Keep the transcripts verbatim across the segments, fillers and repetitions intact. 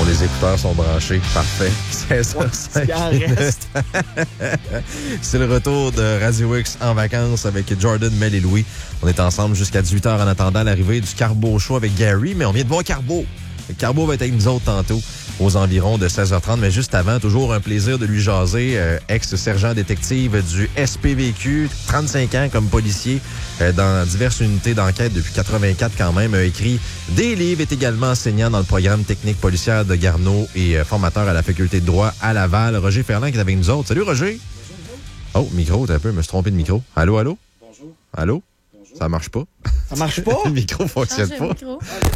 Bon, les écouteurs sont branchés. Parfait. seize heures cinq. C'est le retour de Radio X en vacances avec Jordan, Mel et Louis. On est ensemble jusqu'à dix-huit heures en attendant l'arrivée du Carbo Show avec Gary, mais on vient de voir Carbo. Le Carbo va être avec nous autres tantôt, aux environs de seize heures trente. Mais juste avant, toujours un plaisir de lui jaser. Euh, ex-sergent détective du S P V Q, trente-cinq ans comme policier euh, dans diverses unités d'enquête depuis quatre-vingt-quatre quand même. A écrit des livres, est également enseignant dans le programme technique policière de Garneau et euh, formateur à la faculté de droit à Laval. Roger Ferland qui est avec nous autres. Salut Roger! Bonjour. Oh, micro, t'as un peu, je me suis trompé de micro. Allô, allô? Bonjour. Allô? Bonjour. Ça marche pas? Ça marche pas? Le micro fonctionne pas. Micro.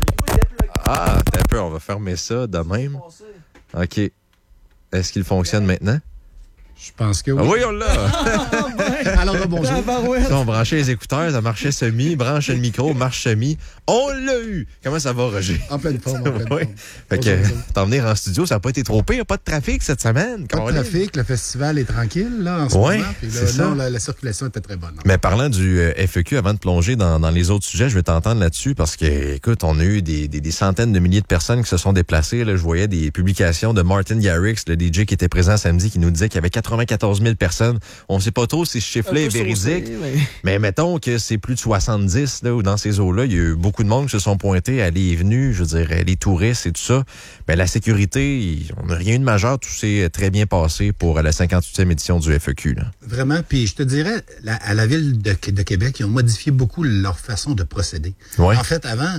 Ah, t'as un peu, on va fermer ça de même. OK. Est-ce qu'il fonctionne maintenant? Je pense que oui. Ah oui, on l'a! Ah, ouais. Alors, bonjour. On branchait les écouteurs, ça marchait semi, branche le micro, marche semi. On l'a eu! Comment ça va, Roger? En pleine forme, en pleine oui. forme. Fait que t'en venir en studio, ça n'a pas été trop pire, pas de trafic cette semaine. Pas de trafic, le festival est tranquille, là, en ce ouais, moment. Puis là, c'est ça. non, la, la circulation était très bonne. Non? Mais parlant du euh, F E Q, avant de plonger dans, dans les autres sujets, je vais t'entendre là-dessus parce que, écoute, on a eu des, des, des centaines de milliers de personnes qui se sont déplacées. Là, je voyais des publications de Martin Garrix, le D J qui était présent samedi, qui nous disait qu'il y avait quatre-vingt-quatorze mille personnes. On ne sait pas trop si ce chiffre-là est véridique, saucé, mais... mais mettons que c'est plus de soixante-dix là, ou dans ces eaux-là. Il y a eu beaucoup de monde qui se sont pointés, aller et venus, je veux dire, les touristes et tout ça. Mais la sécurité, on n'a rien eu de majeur. Tout s'est très bien passé pour la cinquante-huitième édition du F E Q. Là. Vraiment. Puis je te dirais, la, à la Ville de, de Québec, ils ont modifié beaucoup leur façon de procéder. Ouais. En fait, avant,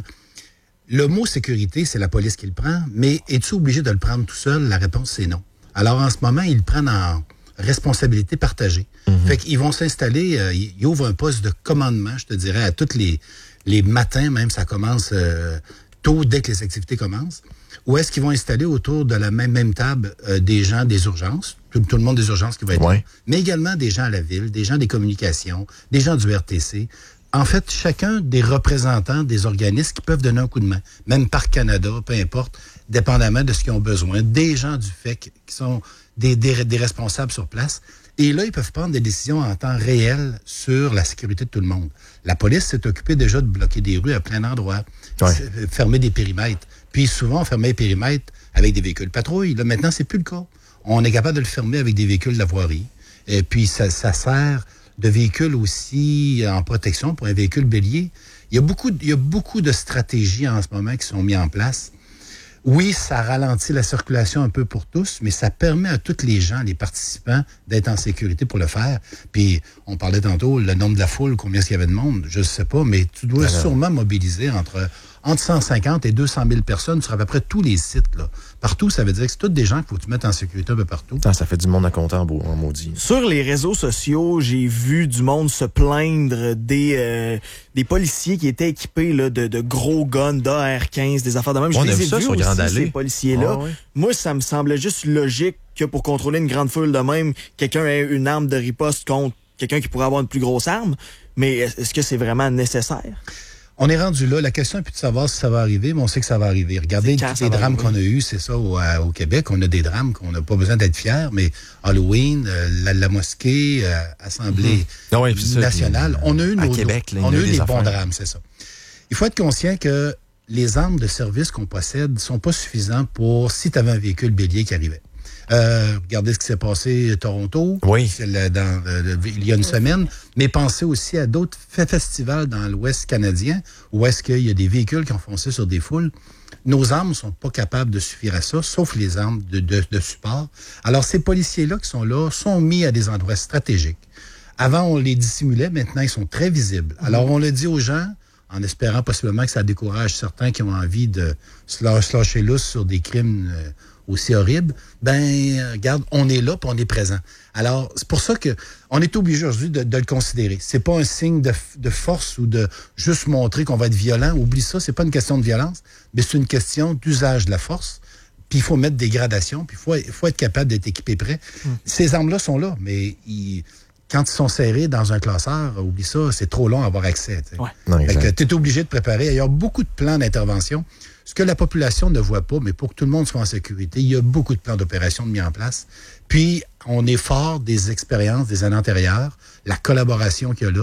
le mot sécurité, c'est la police qui le prend, mais es-tu obligé de le prendre tout seul? La réponse, c'est non. Alors, en ce moment, ils le prennent en responsabilité partagée. Mm-hmm. Fait qu'ils vont s'installer, euh, ils ouvrent un poste de commandement, je te dirais, à tous les, les matins, même ça commence euh, tôt, dès que les activités commencent. Où est-ce qu'ils vont installer autour de la même, même table euh, des gens des urgences, tout, tout le monde des urgences qui va être ouais. là, mais également des gens à la ville, des gens des communications, des gens du R T C. En fait, chacun des représentants des organismes qui peuvent donner un coup de main, même Parc Canada, peu importe, dépendamment de ce qu'ils ont besoin, des gens du F E C qui sont des, des, des responsables sur place. Et là, ils peuvent prendre des décisions en temps réel sur la sécurité de tout le monde. La police s'est occupée déjà de bloquer des rues à plein d'endroits, ouais. fermer des périmètres. Puis souvent, on fermait les périmètres avec des véhicules patrouille. Là, maintenant, c'est plus le cas. On est capable de le fermer avec des véhicules de la voirie. Et puis, ça, ça sert de véhicule aussi en protection pour un véhicule bélier. Il y a beaucoup, il y a beaucoup de stratégies en ce moment qui sont mises en place. Oui, ça ralentit la circulation un peu pour tous, mais ça permet à tous les gens, les participants, d'être en sécurité pour le faire. Puis, on parlait tantôt, le nombre de la foule, combien est-ce qu'il y avait de monde, je ne sais pas, mais tu dois Alors. sûrement mobiliser entre, entre cent cinquante et deux cent mille personnes sur à peu près tous les sites. Là. Partout, ça veut dire que c'est tous des gens qu'il faut que tu mettes en sécurité un peu partout. Ah, ça fait du monde à compter en, beau, en maudit. Sur les réseaux sociaux, j'ai vu du monde se plaindre des, euh, des policiers qui étaient équipés là, de, de gros guns, d'A R quinze, des affaires de même. Je on les a vu ai ça vus sur aussi, Grande Allée. Ces policiers-là. Ah, ouais. Moi, ça me semblait juste logique que pour contrôler une grande foule de même, quelqu'un ait une arme de riposte contre quelqu'un qui pourrait avoir une plus grosse arme. Mais est-ce que c'est vraiment nécessaire? On est rendu là. La question est plus de savoir si ça va arriver, mais on sait que ça va arriver. Regardez tous les drames qu'on a eus, c'est ça, au, à, au Québec. On a des drames qu'on n'a pas besoin d'être fiers, mais Halloween, euh, la, la mosquée, euh, Assemblée mm-hmm. ah ouais, nationale, ça, puis, on a eu nos, Québec, là, on a eu des affaires. bons drames, c'est ça. Il faut être conscient que les armes de service qu'on possède ne sont pas suffisantes pour si tu avais un véhicule bélier qui arrivait. Euh, regardez ce qui s'est passé à Toronto oui. dans, dans, il y a une semaine, mais pensez aussi à d'autres festivals dans l'Ouest canadien où est-ce qu'il y a des véhicules qui ont foncé sur des foules. Nos armes ne sont pas capables de suffire à ça, sauf les armes de, de, de support. Alors, ces policiers-là qui sont là sont mis à des endroits stratégiques. Avant, on les dissimulait, maintenant, ils sont très visibles. Alors, on le dit aux gens, en espérant possiblement que ça décourage certains qui ont envie de se lâcher lousse sur des crimes euh, aussi horrible, ben regarde, on est là puis on est présent. Alors, c'est pour ça que on est obligé aujourd'hui de, de le considérer. C'est pas un signe de, de force ou de juste montrer qu'on va être violent. Oublie ça, c'est pas une question de violence, mais c'est une question d'usage de la force. Puis il faut mettre des gradations, puis il faut, il faut être capable d'être équipé prêt. Mmh. Ces armes-là sont là, mais ils, quand ils sont serrés dans un classeur, oublie ça, c'est trop long à avoir accès. Ouais. Tu es obligé de préparer. Il y a beaucoup de plans d'intervention. Ce que la population ne voit pas, mais pour que tout le monde soit en sécurité, il y a beaucoup de plans d'opération mis en place. Puis, on est fort des expériences des années antérieures, la collaboration qu'il y a là,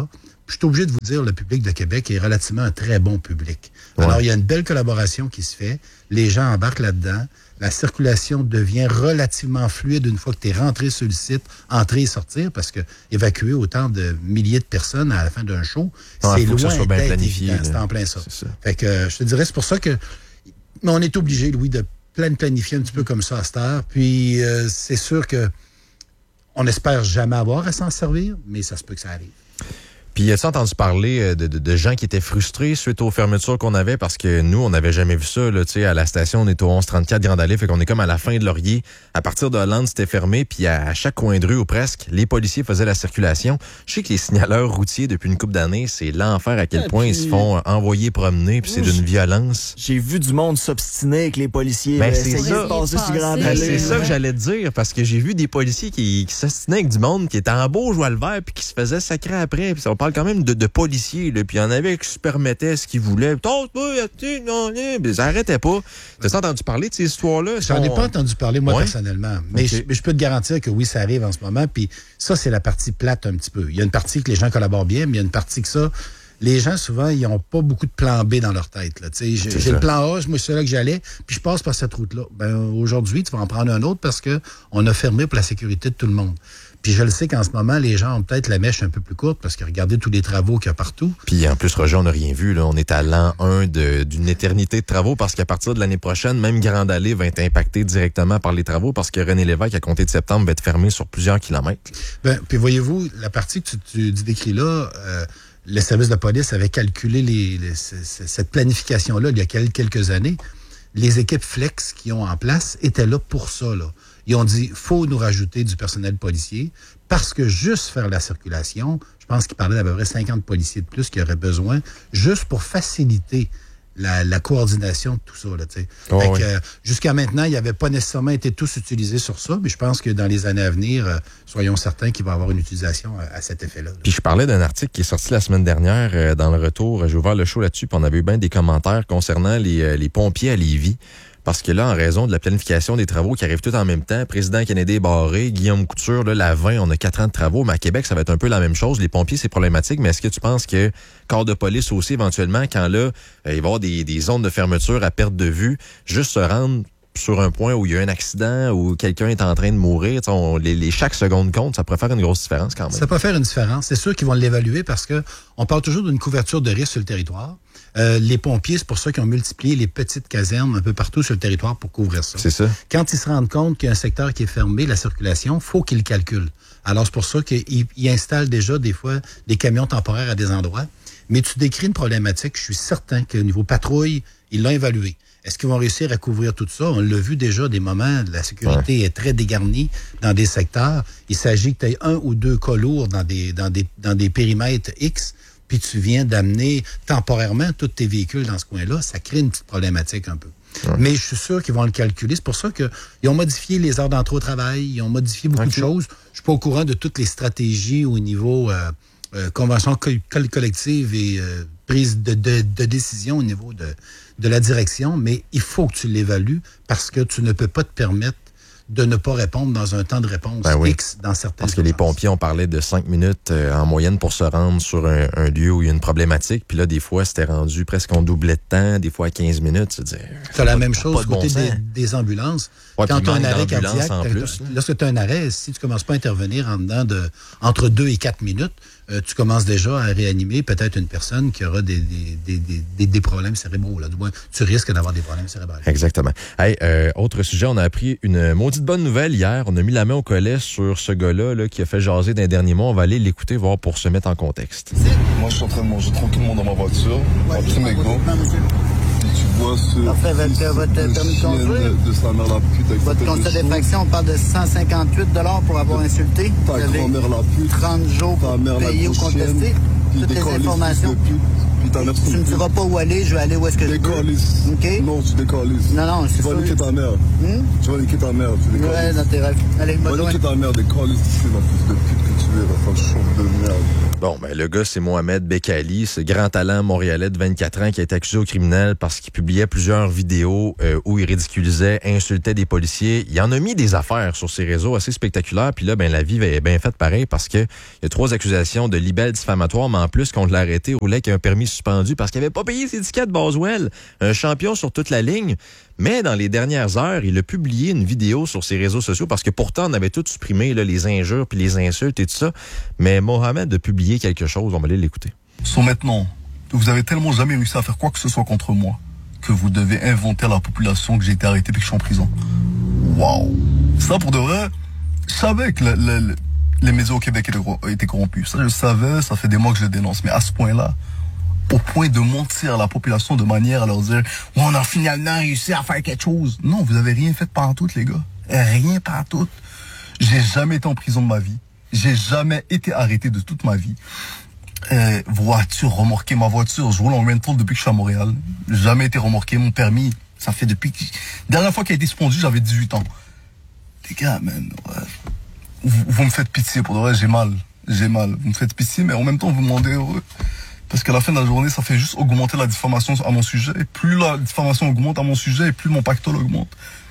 je suis obligé de vous dire, le public de Québec est relativement un très bon public. Ouais. Alors, il y a une belle collaboration qui se fait. Les gens embarquent là-dedans. La circulation devient relativement fluide une fois que tu es rentré sur le site, entrer et sortir, parce que évacuer autant de milliers de personnes à la fin d'un show, ouais, c'est loin d'être planifié. évident. C'est en plein ça. ça. Fait que euh, je te dirais, c'est pour ça que mais on est obligé, Louis, de plein planifier un petit peu comme ça à cette heure. Puis euh, c'est sûr que on espère jamais avoir à s'en servir, mais ça se peut que ça arrive. Puis, as-tu entendu parler de, de, de gens qui étaient frustrés suite aux fermetures qu'on avait? Parce que nous, on n'avait jamais vu ça. Là, à la station, on est au onze trente-quatre Grande Allée, fait qu'on est comme à la fin de Laurier. À partir de Hollande, c'était fermé. Puis, à, à chaque coin de rue ou presque, les policiers faisaient la circulation. Je sais que les signaleurs routiers, depuis une couple d'années, c'est l'enfer à quel Et point puis... ils se font envoyer promener. Puis, c'est d'une violence. J'ai vu du monde s'obstiner avec les policiers. Ben, là, c'est essayer ça. de passer sur Grande Ben, Allée. c'est ça là. que j'allais te dire, parce que j'ai vu des policiers qui, qui s'ostinaient avec du monde qui était en beau joie le vert puis qui se faisaient sacrer après. Puis on parle quand même de, de policiers, là, puis il y en avait qui se permettaient ce qu'ils voulaient. T'as ça arrêtait pas. T'as entendu parler de ces histoires-là? J'en ai pas entendu parler, moi, Ouais. personnellement. Mais, Okay. je, mais je peux te garantir que oui, ça arrive en ce moment. Puis ça, c'est la partie plate un petit peu. Il y a une partie que les gens collaborent bien, mais il y a une partie que ça... Les gens, souvent, ils n'ont pas beaucoup de plan B dans leur tête. Là. J'ai, C'est j'ai ça. le plan A, moi, c'est là que j'allais, puis je passe par cette route-là. Ben, aujourd'hui, tu vas en prendre un autre parce que on a fermé pour la sécurité de tout le monde. Puis je le sais qu'en ce moment, les gens ont peut-être la mèche un peu plus courte parce que regardez tous les travaux qu'il y a partout. Puis en plus, Roger, on n'a rien vu. Là. On est à l'an un de, d'une éternité de travaux parce qu'à partir de l'année prochaine, même Grande Allée va être impactée directement par les travaux parce que René Lévesque, à compter de septembre, va être fermé sur plusieurs kilomètres. Ben, puis voyez-vous, la partie que tu, tu, tu décris là, euh, le service de police avait calculé les, les, cette planification-là il y a quelques années. Les équipes Flex qui ont en place étaient là pour ça. Là. Ils ont dit, faut nous rajouter du personnel policier parce que juste faire la circulation, je pense qu'ils parlaient d'à peu près cinquante policiers de plus qui auraient besoin, juste pour faciliter la, la coordination de tout ça. Là, oh, fait oui. que, euh, jusqu'à maintenant, ils n'avaient pas nécessairement été tous utilisés sur ça, mais je pense que dans les années à venir, euh, soyons certains qu'il va y avoir une utilisation à, à cet effet-là. Là. Puis je parlais d'un article qui est sorti la semaine dernière euh, dans le retour. J'ai ouvert le show là-dessus, puis on avait eu bien des commentaires concernant les, euh, les pompiers à Lévis. Parce que là, en raison de la planification des travaux qui arrivent tous en même temps, président Kennedy est barré, Guillaume Couture, là, la vingt, on a quatre ans de travaux, mais à Québec, ça va être un peu la même chose. Les pompiers, c'est problématique, mais est-ce que tu penses que corps de police aussi, éventuellement, quand là, euh, il va y avoir des, des zones de fermeture à perte de vue, juste se rendre sur un point où il y a un accident, où quelqu'un est en train de mourir, on, les, les chaque seconde compte, ça pourrait faire une grosse différence quand même. Ça peut faire une différence. C'est sûr qu'ils vont l'évaluer parce que on parle toujours d'une couverture de risque sur le territoire. Euh, les pompiers, c'est pour ça qu'ils ont multiplié les petites casernes un peu partout sur le territoire pour couvrir ça. C'est ça. Quand ils se rendent compte qu'il y a un secteur qui est fermé, la circulation, faut qu'ils le calculent. Alors, c'est pour ça qu'ils ils installent déjà des fois des camions temporaires à des endroits. Mais tu décris une problématique, je suis certain qu'au niveau patrouille, ils l'ont évalué. Est-ce qu'ils vont réussir à couvrir tout ça? On l'a vu déjà des moments, la sécurité ouais. est très dégarnie dans des secteurs. Il s'agit que tu aies un ou deux cas lourds dans des, dans des, dans des périmètres X, puis tu viens d'amener temporairement tous tes véhicules dans ce coin-là. Ça crée une petite problématique un peu. Ouais. Mais je suis sûr qu'ils vont le calculer. C'est pour ça qu'ils ont modifié les heures d'entrée au travail, ils ont modifié beaucoup okay. de choses. Je suis pas au courant de toutes les stratégies au niveau euh, euh, convention co- collective et euh, prise de, de, de décision au niveau de, de la direction, mais il faut que tu l'évalues parce que tu ne peux pas te permettre de ne pas répondre dans un temps de réponse ben oui. X dans certaines Parce que urgences. Les pompiers, on parlait de cinq minutes euh, en moyenne pour se rendre sur un, un lieu où il y a une problématique. Puis là, des fois, c'était rendu presque on doublait de temps, des fois à quinze minutes. C'est la pas, même chose du côté bon des, des ambulances. Ouais, quand tu as un arrêt cardiaque, en plus, lorsque tu as un arrêt, si tu ne commences pas à intervenir en dedans de entre deux et quatre minutes, euh, tu commences déjà à réanimer peut-être une personne qui aura des, des, des, des, des problèmes cérébraux. Là. Du moins, tu risques d'avoir des problèmes cérébraux. Exactement. Hey, euh, autre sujet, on a appris une maudite bonne nouvelle hier. On a mis la main au collet sur ce gars-là là, qui a fait jaser dans les derniers mois. On va aller l'écouter, voir pour se mettre en contexte. Moi, je suis en train de manger tranquillement dans ma voiture, ouais, après mes go. Tu vois ce... Parfait, votre, votre permis de conduire. De, de sa mère la pute avec votre constat d'effraction, on parle de cent cinquante-huit dollars pour avoir insulté. Ta grand-mère la pute. trente jours pour payer ou contester. Toutes les informations. Puis ta mère, tu ne me diras pas où aller, je vais aller où est-ce que je veux. OK? Non, tu décollises. Non, non, c'est Tu vas niquer ta mère. Hmm? Tu vas niquer ta mère, tu décollises. Ouais, dans tes rêves. Allez, bonne journée. Tu vas niquer ta mère, décollises ici, la fils de pute que tu es, la femme chauve de merde. Bon, ben le gars, c'est Mohamed Bekali, ce grand talent montréalais de vingt-quatre ans qui a été accusé au criminel parce qu'il publiait plusieurs vidéos euh, où il ridiculisait, insultait des policiers. Il en a mis des affaires sur ses réseaux assez spectaculaires. Puis là, ben la vie est bien faite pareil parce que il y a trois accusations de libelle diffamatoire, mais en plus, qu'on l'a arrêté, roulait avec un permis suspendu parce qu'il avait pas payé ses tickets de Boswell. Un champion sur toute la ligne. Mais dans les dernières heures, il a publié une vidéo sur ses réseaux sociaux parce que pourtant, on avait tout supprimé, là, les injures puis les insultes et tout ça. Mais Mohamed a publié quelque chose. On va aller l'écouter. So maintenant, vous avez tellement jamais réussi à faire quoi que ce soit contre moi que vous devez inventer à la population que j'ai été arrêté et que je suis en prison. Waouh! Ça, pour de vrai, je savais que le, le, le, les médias au Québec étaient, étaient corrompus. Ça, je le savais, ça fait des mois que je le dénonce. Mais à ce point-là, au point de mentir à la population de manière à leur dire « On a finalement réussi à faire quelque chose ». Non, vous avez rien fait partout, les gars. Rien partout. J'ai jamais été en prison de ma vie. J'ai jamais été arrêté de toute ma vie. Euh, voiture remorquée, ma voiture, je roule en rental depuis que je suis à Montréal. J'ai jamais été remorqué. Mon permis, ça fait depuis que... Dernière fois qu'il a été suspendu, j'avais dix-huit ans. Les gars, man, ouais. vous, vous me faites pitié, pour de vrai, j'ai mal. J'ai mal. Vous me faites pitié, mais en même temps, vous me rendez heureux. Parce qu'à la fin de la journée, ça fait juste augmenter la diffamation à mon sujet. Et plus la diffamation augmente à mon sujet, et plus mon pactole augmente.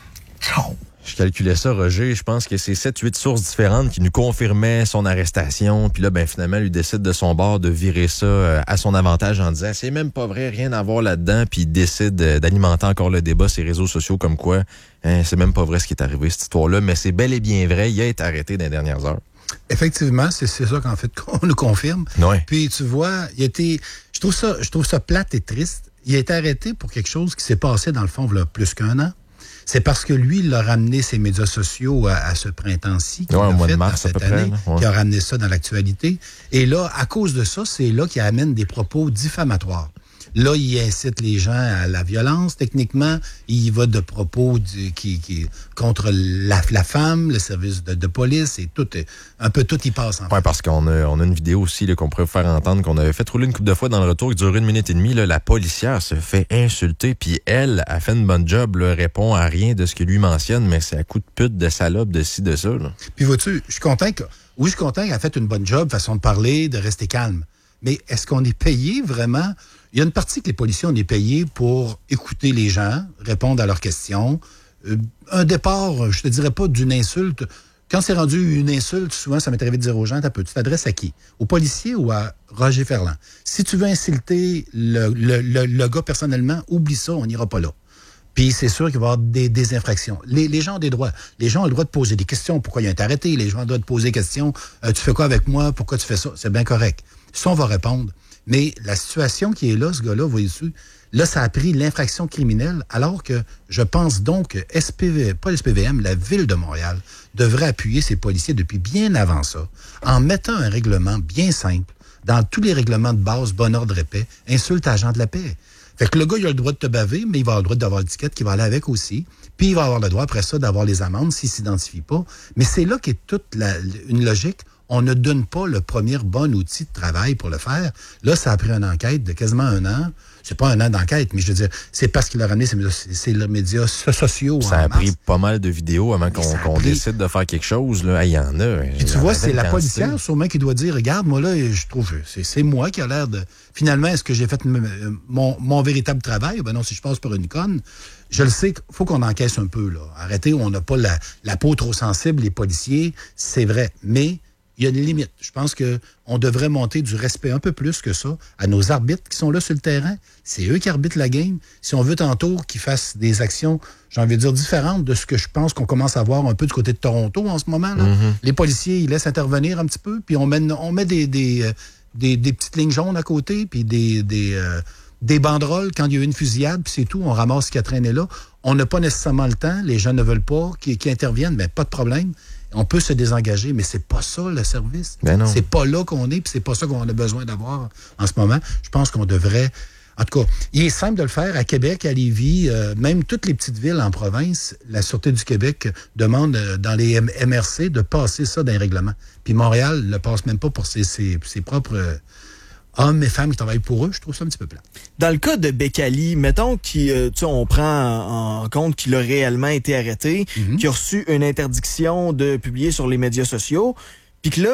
Ciao! Je calculais ça, Roger. Je pense que c'est sept huit sources différentes qui nous confirmaient son arrestation. Puis là, ben finalement, lui décide de son bord de virer ça à son avantage en disant « C'est même pas vrai, rien à voir là-dedans. » Puis il décide d'alimenter encore le débat sur les réseaux sociaux comme quoi hein, c'est même pas vrai ce qui est arrivé, cette histoire-là. Mais c'est bel et bien vrai. Il a été arrêté dans les dernières heures. Effectivement, c'est ça qu'en fait qu'on nous confirme. Ouais. Puis tu vois, il a été, je trouve ça, je trouve ça plate et triste. Il a été arrêté pour quelque chose qui s'est passé dans le fond il y a plus qu'un an. C'est parce que lui, il a ramené ses médias sociaux à, à ce printemps-ci, qu'il ouais, a mois fait de mars, cette à peu année, près, ouais. qui a ramené ça dans l'actualité. Et là, à cause de ça, c'est là qu'il amène des propos diffamatoires. Là, il incite les gens à la violence. Techniquement, il va de propos du, qui, qui contre la, la femme, le service de, de police et tout. Un peu tout y passe. En ouais, fait. parce qu'on a, on a une vidéo aussi là, qu'on pourrait vous faire entendre, qu'on avait fait rouler une couple de fois dans le retour, qui dure une minute et demie. Là, la policière se fait insulter, puis elle a fait une bonne job, là, répond à rien de ce que lui mentionne, mais c'est à coup de pute, de salope, de ci, de ça. Là. Puis vois-tu, je suis content que, oui, je suis content qu'elle a fait une bonne job, façon de parler, de rester calme. Mais est-ce qu'on est payé vraiment? Il y a une partie que les policiers, on est payés pour écouter les gens, répondre à leurs questions. Euh, un départ, je te dirais pas d'une insulte. Quand c'est rendu une insulte, souvent, ça m'est arrivé de dire aux gens, t'as peu, tu t'adresses à qui? Au policier ou à Roger Ferland? Si tu veux insulter le, le, le, le gars personnellement, oublie ça, on n'ira pas là. Puis c'est sûr qu'il va y avoir des, des infractions. Les, les gens ont des droits. Les gens ont le droit de poser des questions. Pourquoi ils ont été arrêtés? Les gens ont le droit de poser des questions. Euh, tu fais quoi avec moi? Pourquoi tu fais ça? C'est bien correct. Ça, on va répondre. Mais la situation qui est là, ce gars-là, voyez-vous, là, ça a pris l'infraction criminelle, alors que je pense donc que S P V, pas l'S P V M, la Ville de Montréal devrait appuyer ses policiers depuis bien avant ça, en mettant un règlement bien simple, dans tous les règlements de base, bon ordre et paix, insulte agent de la paix. Fait que le gars, il a le droit de te baver, mais il va avoir le droit d'avoir l'étiquette qui va aller avec aussi. Puis il va avoir le droit, après ça, d'avoir les amendes s'il ne s'identifie pas. Mais c'est là qu'est toute la, une logique. On ne donne pas le premier bon outil de travail pour le faire. Là, ça a pris une enquête de quasiment un an. C'est pas un an d'enquête, mais je veux dire, c'est parce qu'il a ramené ses médias, ses médias sociaux ça en a mars. pris pas mal de vidéos avant qu'on, qu'on pris... décide de faire quelque chose. Là, il y en a. Puis tu vois, c'est la policière sûrement qui doit dire, regarde, moi là, je trouve, c'est, c'est moi qui a l'air de... Finalement, est-ce que j'ai fait mon, mon véritable travail? Ben non, si je passe par une conne, je le sais qu'il faut qu'on encaisse un peu. Là. Arrêtez, on n'a pas la, la peau trop sensible, les policiers, c'est vrai. Mais il y a une limite. Je pense qu'on devrait monter du respect un peu plus que ça à nos arbitres qui sont là sur le terrain. C'est eux qui arbitrent la game. Si on veut tantôt qu'ils fassent des actions, j'ai envie de dire, différentes de ce que je pense qu'on commence à voir un peu du côté de Toronto en ce moment. Là. Mm-hmm. Les policiers, ils laissent intervenir un petit peu, puis on met, on met des, des, des, des petites lignes jaunes à côté, puis des, des, euh, des banderoles quand il y a eu une fusillade, puis c'est tout. On ramasse ce qui a traîné là. On n'a pas nécessairement le temps. Les gens ne veulent pas qu'ils, qu'ils interviennent, mais pas de problème. On peut se désengager, mais c'est pas ça le service. Ben non. C'est pas là qu'on est, puis c'est pas ça qu'on a besoin d'avoir en ce moment. Je pense qu'on devrait... En tout cas, il est simple de le faire à Québec, à Lévis, euh, même toutes les petites villes en province. La Sûreté du Québec demande euh, dans les M R C de passer ça dans les règlements. Puis Montréal ne le passe même pas pour ses, ses, ses propres... Euh, hommes et femmes qui travaillent pour eux, je trouve ça un petit peu plat. Dans le cas de Bekali, mettons qu'on prend en, en compte qu'il a réellement été arrêté, mm-hmm. qu'il a reçu une interdiction de publier sur les médias sociaux, puis que là,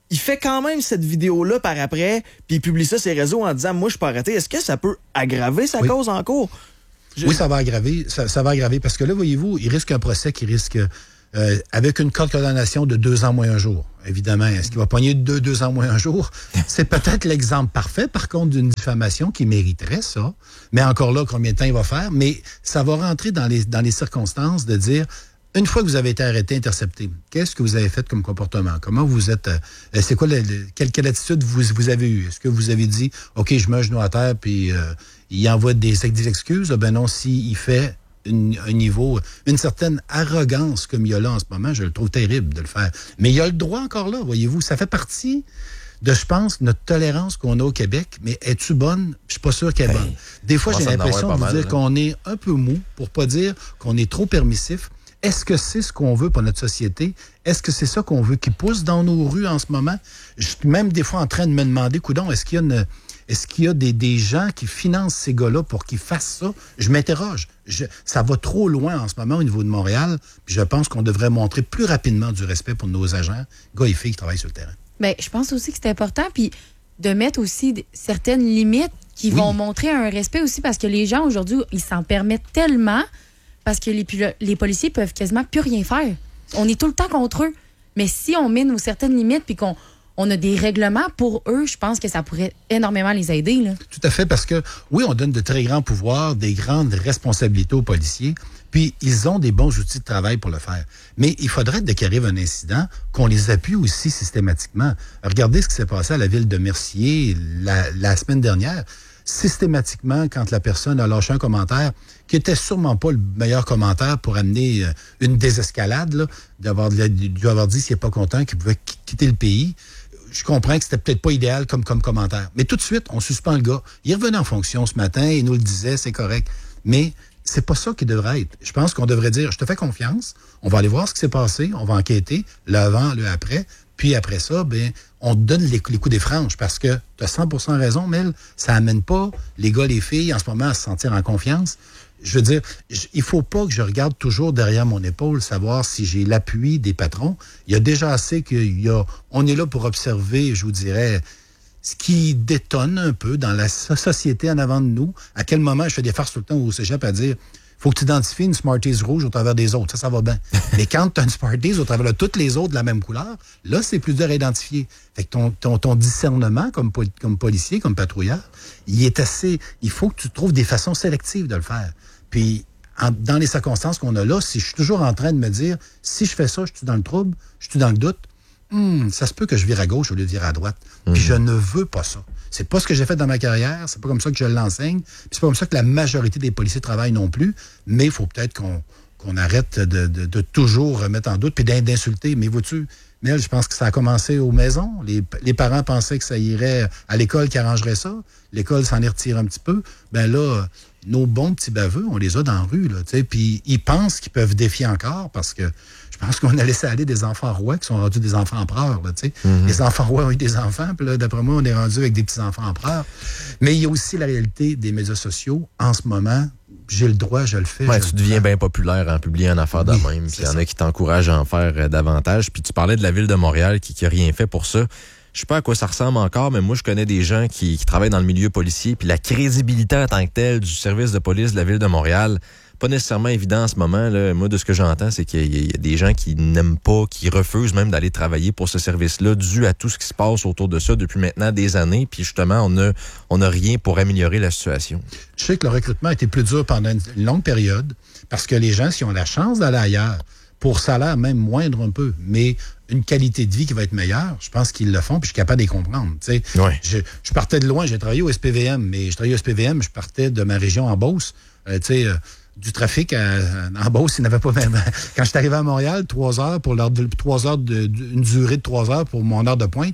il fait quand même cette vidéo-là par après, puis il publie ça sur ses réseaux en disant « Moi, je suis pas arrêté ». Est-ce que ça peut aggraver sa oui. cause en cours? Je... Oui, ça va aggraver. Ça, ça va aggraver parce que là, voyez-vous, il risque un procès qui risque, euh, avec une condamnation de deux ans moins un jour. Évidemment, est-ce qu'il va pogner deux, deux ans moins un jour? C'est peut-être l'exemple parfait, par contre, d'une diffamation qui mériterait ça. Mais encore là, combien de temps il va faire? Mais ça va rentrer dans les, dans les circonstances de dire... Une fois que vous avez été arrêté, intercepté, qu'est-ce que vous avez fait comme comportement? Comment vous êtes... Euh, c'est quoi, le, le, quelle, quelle attitude vous, vous avez eue? Est-ce que vous avez dit, OK, je mets un genou à terre, puis euh, il envoie des, des excuses? Ben non, s'il fait une, un niveau, une certaine arrogance comme il y a là en ce moment, je le trouve terrible de le faire. Mais il y a le droit encore là, voyez-vous. Ça fait partie de, je pense, notre tolérance qu'on a au Québec. Mais es-tu bonne? Je suis pas sûr qu'elle est bonne. Des fois, j'ai l'impression de vous mal, dire là. qu'on est un peu mou, pour pas dire qu'on est trop permissif. Est-ce que c'est ce qu'on veut pour notre société? Est-ce que c'est ça qu'on veut qui pousse dans nos rues en ce moment? Je suis même des fois en train de me demander, coudonc, est-ce qu'il y a, une, est-ce qu'il y a des, des gens qui financent ces gars-là pour qu'ils fassent ça? Je m'interroge. Je, ça va trop loin en ce moment au niveau de Montréal. Puis je pense qu'on devrait montrer plus rapidement du respect pour nos agents, gars et filles qui travaillent sur le terrain. Bien, je pense aussi que c'est important. Puis de mettre aussi d- certaines limites qui oui. vont montrer un respect aussi parce que les gens aujourd'hui, ils s'en permettent tellement. Parce que les, les policiers peuvent quasiment plus rien faire. On est tout le temps contre eux. Mais si on met nos certaines limites puis qu'on on a des règlements pour eux, je pense que ça pourrait énormément les aider. Là. Tout à fait, parce que oui, on donne de très grands pouvoirs, des grandes responsabilités aux policiers, puis ils ont des bons outils de travail pour le faire. Mais il faudrait, dès qu'il arrive un incident, qu'on les appuie aussi systématiquement. Regardez ce qui s'est passé à la ville de Mercier la, la semaine dernière. Systématiquement, quand la personne a lâché un commentaire qui était sûrement pas le meilleur commentaire pour amener euh, une désescalade, là, d'avoir, d'avoir dit s'il n'est pas content qu'il pouvait quitter le pays, je comprends que c'était peut-être pas idéal comme, comme commentaire. Mais tout de suite, on suspend le gars. Il revenait en fonction ce matin, il nous le disait, c'est correct. Mais c'est pas ça qui devrait être. Je pense qu'on devrait dire, je te fais confiance, on va aller voir ce qui s'est passé, on va enquêter, l'avant, le après, puis après ça, ben, on te donne les, les coups des franges parce que tu as cent pour cent raison, Mel, ça amène pas les gars, les filles en ce moment à se sentir en confiance. Je veux dire, je, il faut pas que je regarde toujours derrière mon épaule, savoir si j'ai l'appui des patrons. Il y a déjà assez qu'il y a, on est là pour observer, je vous dirais, ce qui détonne un peu dans la société en avant de nous. À quel moment je fais des farces tout le temps au cégep à dire, faut que tu identifies une Smarties rouge au travers des autres. Ça, ça va bien. Mais quand tu as une Smarties au travers de toutes les autres de la même couleur, là, c'est plus dur à identifier. Fait que ton, ton, ton discernement comme, comme policier, comme patrouilleur, il est assez... Il faut que tu trouves des façons sélectives de le faire. Puis, en, dans les circonstances qu'on a là, si je suis toujours en train de me dire, si je fais ça, je suis dans le trouble, je suis dans le doute, hum, ça se peut que je vire à gauche au lieu de virer à droite. Mmh. Puis je ne veux pas ça. C'est pas ce que j'ai fait dans ma carrière, c'est pas comme ça que je l'enseigne, puis c'est pas comme ça que la majorité des policiers travaillent non plus, mais il faut peut-être qu'on, qu'on arrête de, de, de toujours remettre en doute, puis d'insulter. Mais vois-tu, Mel, je pense que ça a commencé aux maisons. Les, les parents pensaient que ça irait à l'école qui arrangerait ça. L'école s'en est retirée un petit peu. Ben là, nos bons petits baveux, on les a dans la rue, là, tu sais, puis ils pensent qu'ils peuvent défier encore parce que je pense qu'on a laissé aller des enfants rois qui sont rendus des enfants empereurs, là, tu sais. Mm-hmm. Les enfants rois ont eu des enfants, puis là, d'après moi, on est rendu avec des petits-enfants empereurs. Mais il y a aussi la réalité des médias sociaux. En ce moment, j'ai le droit, je le fais. Ouais, je tu le deviens fais. bien populaire en publiant une affaire de Oui, même. Puis il y en ça. a qui t'encouragent à en faire euh, davantage. Puis tu parlais de la Ville de Montréal qui n'a rien fait pour ça. Je sais pas à quoi ça ressemble encore, mais moi, je connais des gens qui, qui travaillent dans le milieu policier. Puis la crédibilité en tant que telle du service de police de la Ville de Montréal, pas nécessairement évident en ce moment. Là. Moi, de ce que j'entends, c'est qu'il y a, il y a des gens qui n'aiment pas, qui refusent même d'aller travailler pour ce service-là, dû à tout ce qui se passe autour de ça depuis maintenant des années. Puis justement, on a, on a rien pour améliorer la situation. Je sais que le recrutement a été plus dur pendant une longue période parce que les gens, s'ils ont la chance d'aller ailleurs, pour salaire même moindre un peu, mais une qualité de vie qui va être meilleure, je pense qu'ils le font, puis je suis capable de les comprendre. Tu sais, ouais. je, je partais de loin, j'ai travaillé au S P V M, mais je travaillais au S P V M, je partais de ma région en Beauce. Euh, tu sais, euh, du trafic à, en Beauce, il n'avait pas même. Quand je suis arrivé à Montréal, trois heures pour l'heure de trois heures de, de, une durée de trois heures pour mon heure de pointe.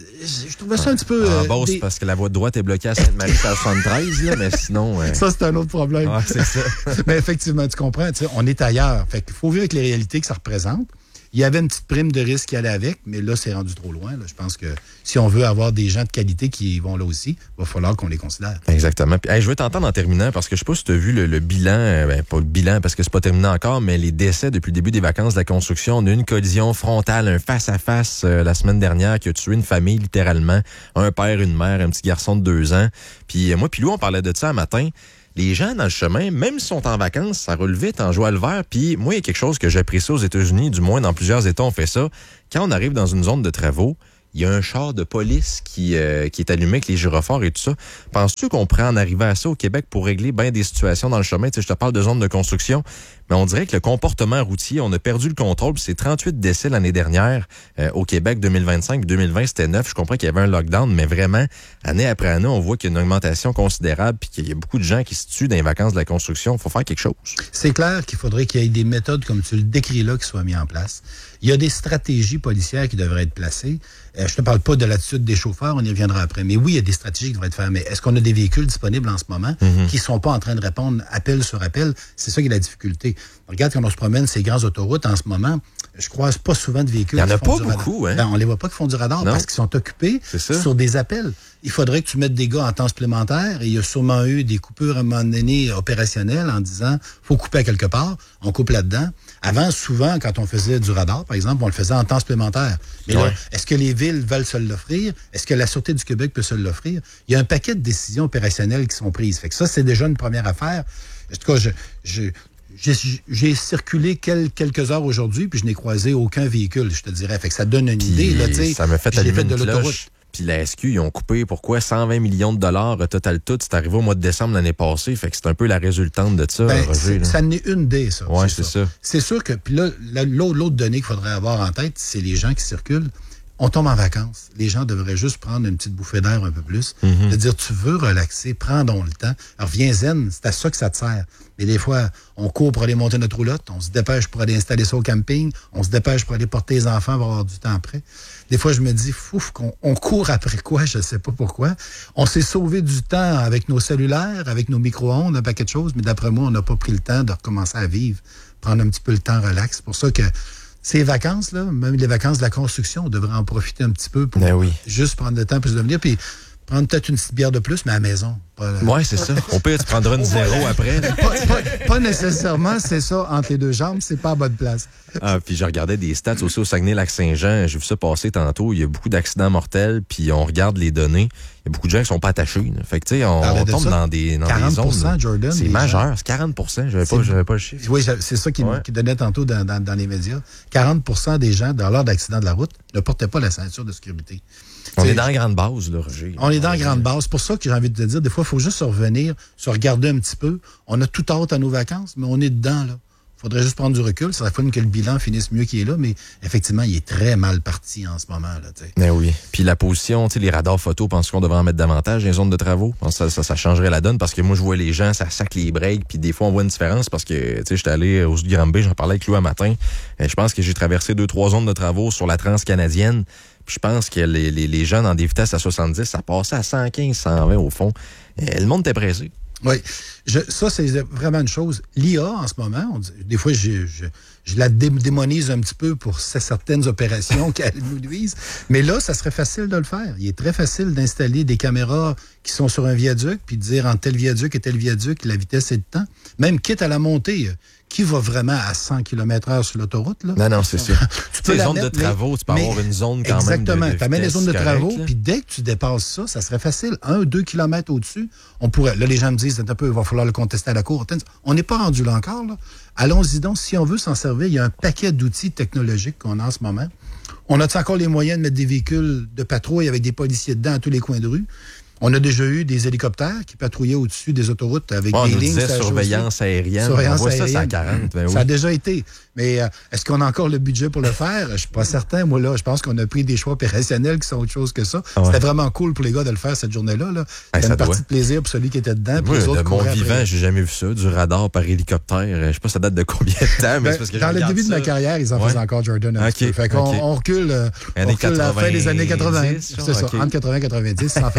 Je trouvais ça un petit peu... En euh, Beauce, des... parce que la voie de droite est bloquée à Sainte-Marie, c'est à soixante-treize, là, mais sinon... Euh... Ça, c'est un autre problème. Ouais, c'est ça. Mais effectivement, tu comprends, tu sais, on est ailleurs. Fait qu'il faut vivre avec les réalités que ça représente. Il y avait une petite prime de risque qui allait avec, mais là, c'est rendu trop loin. Là. Je pense que si on veut avoir des gens de qualité qui vont là aussi, il va falloir qu'on les considère. Exactement. Puis, hey, je veux t'entendre en terminant, parce que je sais pas si tu as vu le, le bilan, euh, ben, pas le bilan parce que c'est pas terminé encore, mais les décès depuis le début des vacances de la construction. On a eu une collision frontale, un face-à-face euh, la semaine dernière qui a tué une famille, littéralement. Un père, une mère, un petit garçon de deux ans. Puis euh, moi puis Lou, on parlait de ça un matin. Les gens dans le chemin, même s'ils sont en vacances, ça roule vite en joie le vert. Puis moi, il y a quelque chose que j'apprécie aux États-Unis, du moins dans plusieurs États, on fait ça. Quand on arrive dans une zone de travaux, il y a un char de police qui, euh, qui est allumé avec les gyrophares et tout ça. Penses-tu qu'on pourrait en arriver à ça au Québec pour régler bien des situations dans le chemin? Tu sais, je te parle de zones de construction, mais on dirait que le comportement routier, on a perdu le contrôle. Puis c'est trente-huit décès l'année dernière euh, au Québec, deux mille vingt-cinq, deux mille vingt, c'était neuf. Je comprends qu'il y avait un lockdown, mais vraiment, année après année, on voit qu'il y a une augmentation considérable puis qu'il y a beaucoup de gens qui se tuent dans les vacances de la construction. Il faut faire quelque chose. C'est clair qu'il faudrait qu'il y ait des méthodes, comme tu le décris là, qui soient mises en place. Il y a des stratégies policières qui devraient être placées. Euh, je ne te parle pas de l'attitude des chauffeurs, on y reviendra après. Mais oui, il y a des stratégies qui devraient être faites. Mais est-ce qu'on a des véhicules disponibles en ce moment mm-hmm. qui ne sont pas en train de répondre appel sur appel? C'est ça qui est la difficulté. Regarde, quand on se promène ces grandes autoroutes en ce moment, je croise pas souvent de véhicules. Il n'y en a qui font pas du beaucoup, radar. hein? Ben, on les voit pas qui font du radar non. parce qu'ils sont occupés sur des appels. Il faudrait que tu mettes des gars en temps supplémentaire et il y a sûrement eu des coupures à un moment donné opérationnelles en disant faut couper à quelque part, on coupe là-dedans. Avant, souvent, quand on faisait du radar, par exemple, on le faisait en temps supplémentaire. Mais ouais. là, est-ce que les villes veulent se l'offrir? Est-ce que la Sûreté du Québec peut se l'offrir? Il y a un paquet de décisions opérationnelles qui sont prises. Fait que ça, c'est déjà une première affaire. En tout cas, je, je J'ai, j'ai circulé quel, quelques heures aujourd'hui, puis je n'ai croisé aucun véhicule, je te dirais. Fait que ça donne une puis idée. Là, t'sais, ça m'a fait allumer fait une de cloche. l'autoroute. Puis la S Q, ils ont coupé, pourquoi, cent vingt millions de dollars total tout. C'est arrivé au mois de décembre l'année passée. Fait que c'est un peu la résultante de ça, ben, Roger. Là. Ça n'est une des, ça. Oui, c'est, c'est ça. ça. C'est sûr que, puis là, l'autre, l'autre donnée qu'il faudrait avoir en tête, c'est les gens qui circulent. On tombe en vacances. Les gens devraient juste prendre une petite bouffée d'air un peu plus. Mm-hmm. De dire, tu veux relaxer, prends donc le temps. Alors, viens zen, c'est à ça que ça te sert. Mais des fois, on court pour aller monter notre roulotte, on se dépêche pour aller installer ça au camping, on se dépêche pour aller porter les enfants, pour avoir du temps après. Des fois, je me dis, fouf, qu'on on court après quoi, je sais pas pourquoi. On s'est sauvé du temps avec nos cellulaires, avec nos micro-ondes, un paquet de choses, mais d'après moi, on n'a pas pris le temps de recommencer à vivre, prendre un petit peu le temps relax. C'est pour ça que ces vacances-là, même les vacances de la construction, on devrait en profiter un petit peu pour ben oui. juste prendre le temps pour se devenir, puis prendre peut-être une petite bière de plus, mais à la maison. Oui, c'est ça. Au pire, tu prendras une zéro après. pas, pas, pas nécessairement, c'est ça, entre les deux jambes, c'est pas à bonne place. Ah, puis je regardais des stats aussi au Saguenay-Lac-Saint-Jean. J'ai vu ça passer tantôt. Il y a beaucoup d'accidents mortels, puis on regarde les données. Il y a beaucoup de gens qui sont pas attachés. Là. Fait que, tu sais, on, on tombe ça. dans des, dans quarante des zones. Là. Jordan. C'est majeur. C'est quarante pour cent. J'avais pas, j'avais pas le chiffre. Oui, c'est ça qui, ouais. qui donnait tantôt dans, dans, dans les médias. quarante pour cent des gens, dans l'heure d'accident de la route, ne portaient pas la ceinture de sécurité. On T'sais, est dans la grande base, là, Roger. On est dans la grande base. C'est pour ça que j'ai envie de te dire, des fois, il faut juste se revenir, se regarder un petit peu. On a tout hâte à nos vacances, mais on est dedans, là. Il faudrait juste prendre du recul. Ça serait fun que le bilan finisse mieux qu'il est là, mais effectivement, il est très mal parti en ce moment, là, tu sais. Ben oui. Puis la position, tu sais, les radars photos, penses qu'on devrait en mettre davantage dans les zones de travaux? Ça, ça, ça changerait la donne parce que moi, je vois les gens, ça sac les breaks, puis des fois, on voit une différence parce que, tu sais, j'étais allé au Granby, j'en parlais avec Lou un matin. Je pense que j'ai traversé deux, trois zones de travaux sur la transcanadienne. Je pense que les, les, les jeunes en des vitesses à soixante-dix, ça passait à cent quinze, cent vingt au fond. Et le monde était pressé. Oui, je, ça, c'est vraiment une chose. L'I A, en ce moment, on dit, des fois, je, je, je la dé- démonise un petit peu pour certaines opérations qu'elle nous nuisent, mais là, ça serait facile de le faire. Il est très facile d'installer des caméras qui sont sur un viaduc, puis de dire entre tel viaduc et tel viaduc, la vitesse et le temps. Même quitte à la montée, qui va vraiment à cent kilomètres heure sur l'autoroute, là? Non, non, c'est sûr. Tu peux les zones de travaux, tu peux mais, avoir une zone quand exactement, même de, de tu amènes les zones de correct, travaux, puis dès que tu dépasses ça, ça serait facile. Un ou deux kilomètres au-dessus, on pourrait... Là, les gens me disent, un peu, il va falloir le contester à la cour. On n'est pas rendu là encore, là. Allons-y donc, si on veut s'en servir, il y a un paquet d'outils technologiques qu'on a en ce moment. On a-t-il encore les moyens de mettre des véhicules de patrouille avec des policiers dedans à tous les coins de rue? On a déjà eu des hélicoptères qui patrouillaient au-dessus des autoroutes avec oh, des on nous lignes. Disait surveillance aérienne. Surveillance on voit aérienne. Ça, c'est à quarante. Ben oui. Ça a déjà été. Mais euh, est-ce qu'on a encore le budget pour le faire? Je suis pas certain. Moi, là, je pense qu'on a pris des choix opérationnels qui sont autre chose que ça. Ah ouais. C'était vraiment cool pour les gars de le faire cette journée-là. Là. C'était hey, une partie doit. de plaisir pour celui qui était dedans. Oui, les autres de mon vivant, après. j'ai jamais vu ça. Du radar par hélicoptère. Je sais pas ça date de combien de temps, mais ben, c'est parce que dans le début ça. de ma carrière, ils en ouais. faisaient encore Jordan. Un okay, fait qu'on okay. on recule, euh, on recule la fin des années quatre-vingt. C'est ça, okay. Entre quatre-vingts et quatre-vingt-dix, ils en faisaient encore.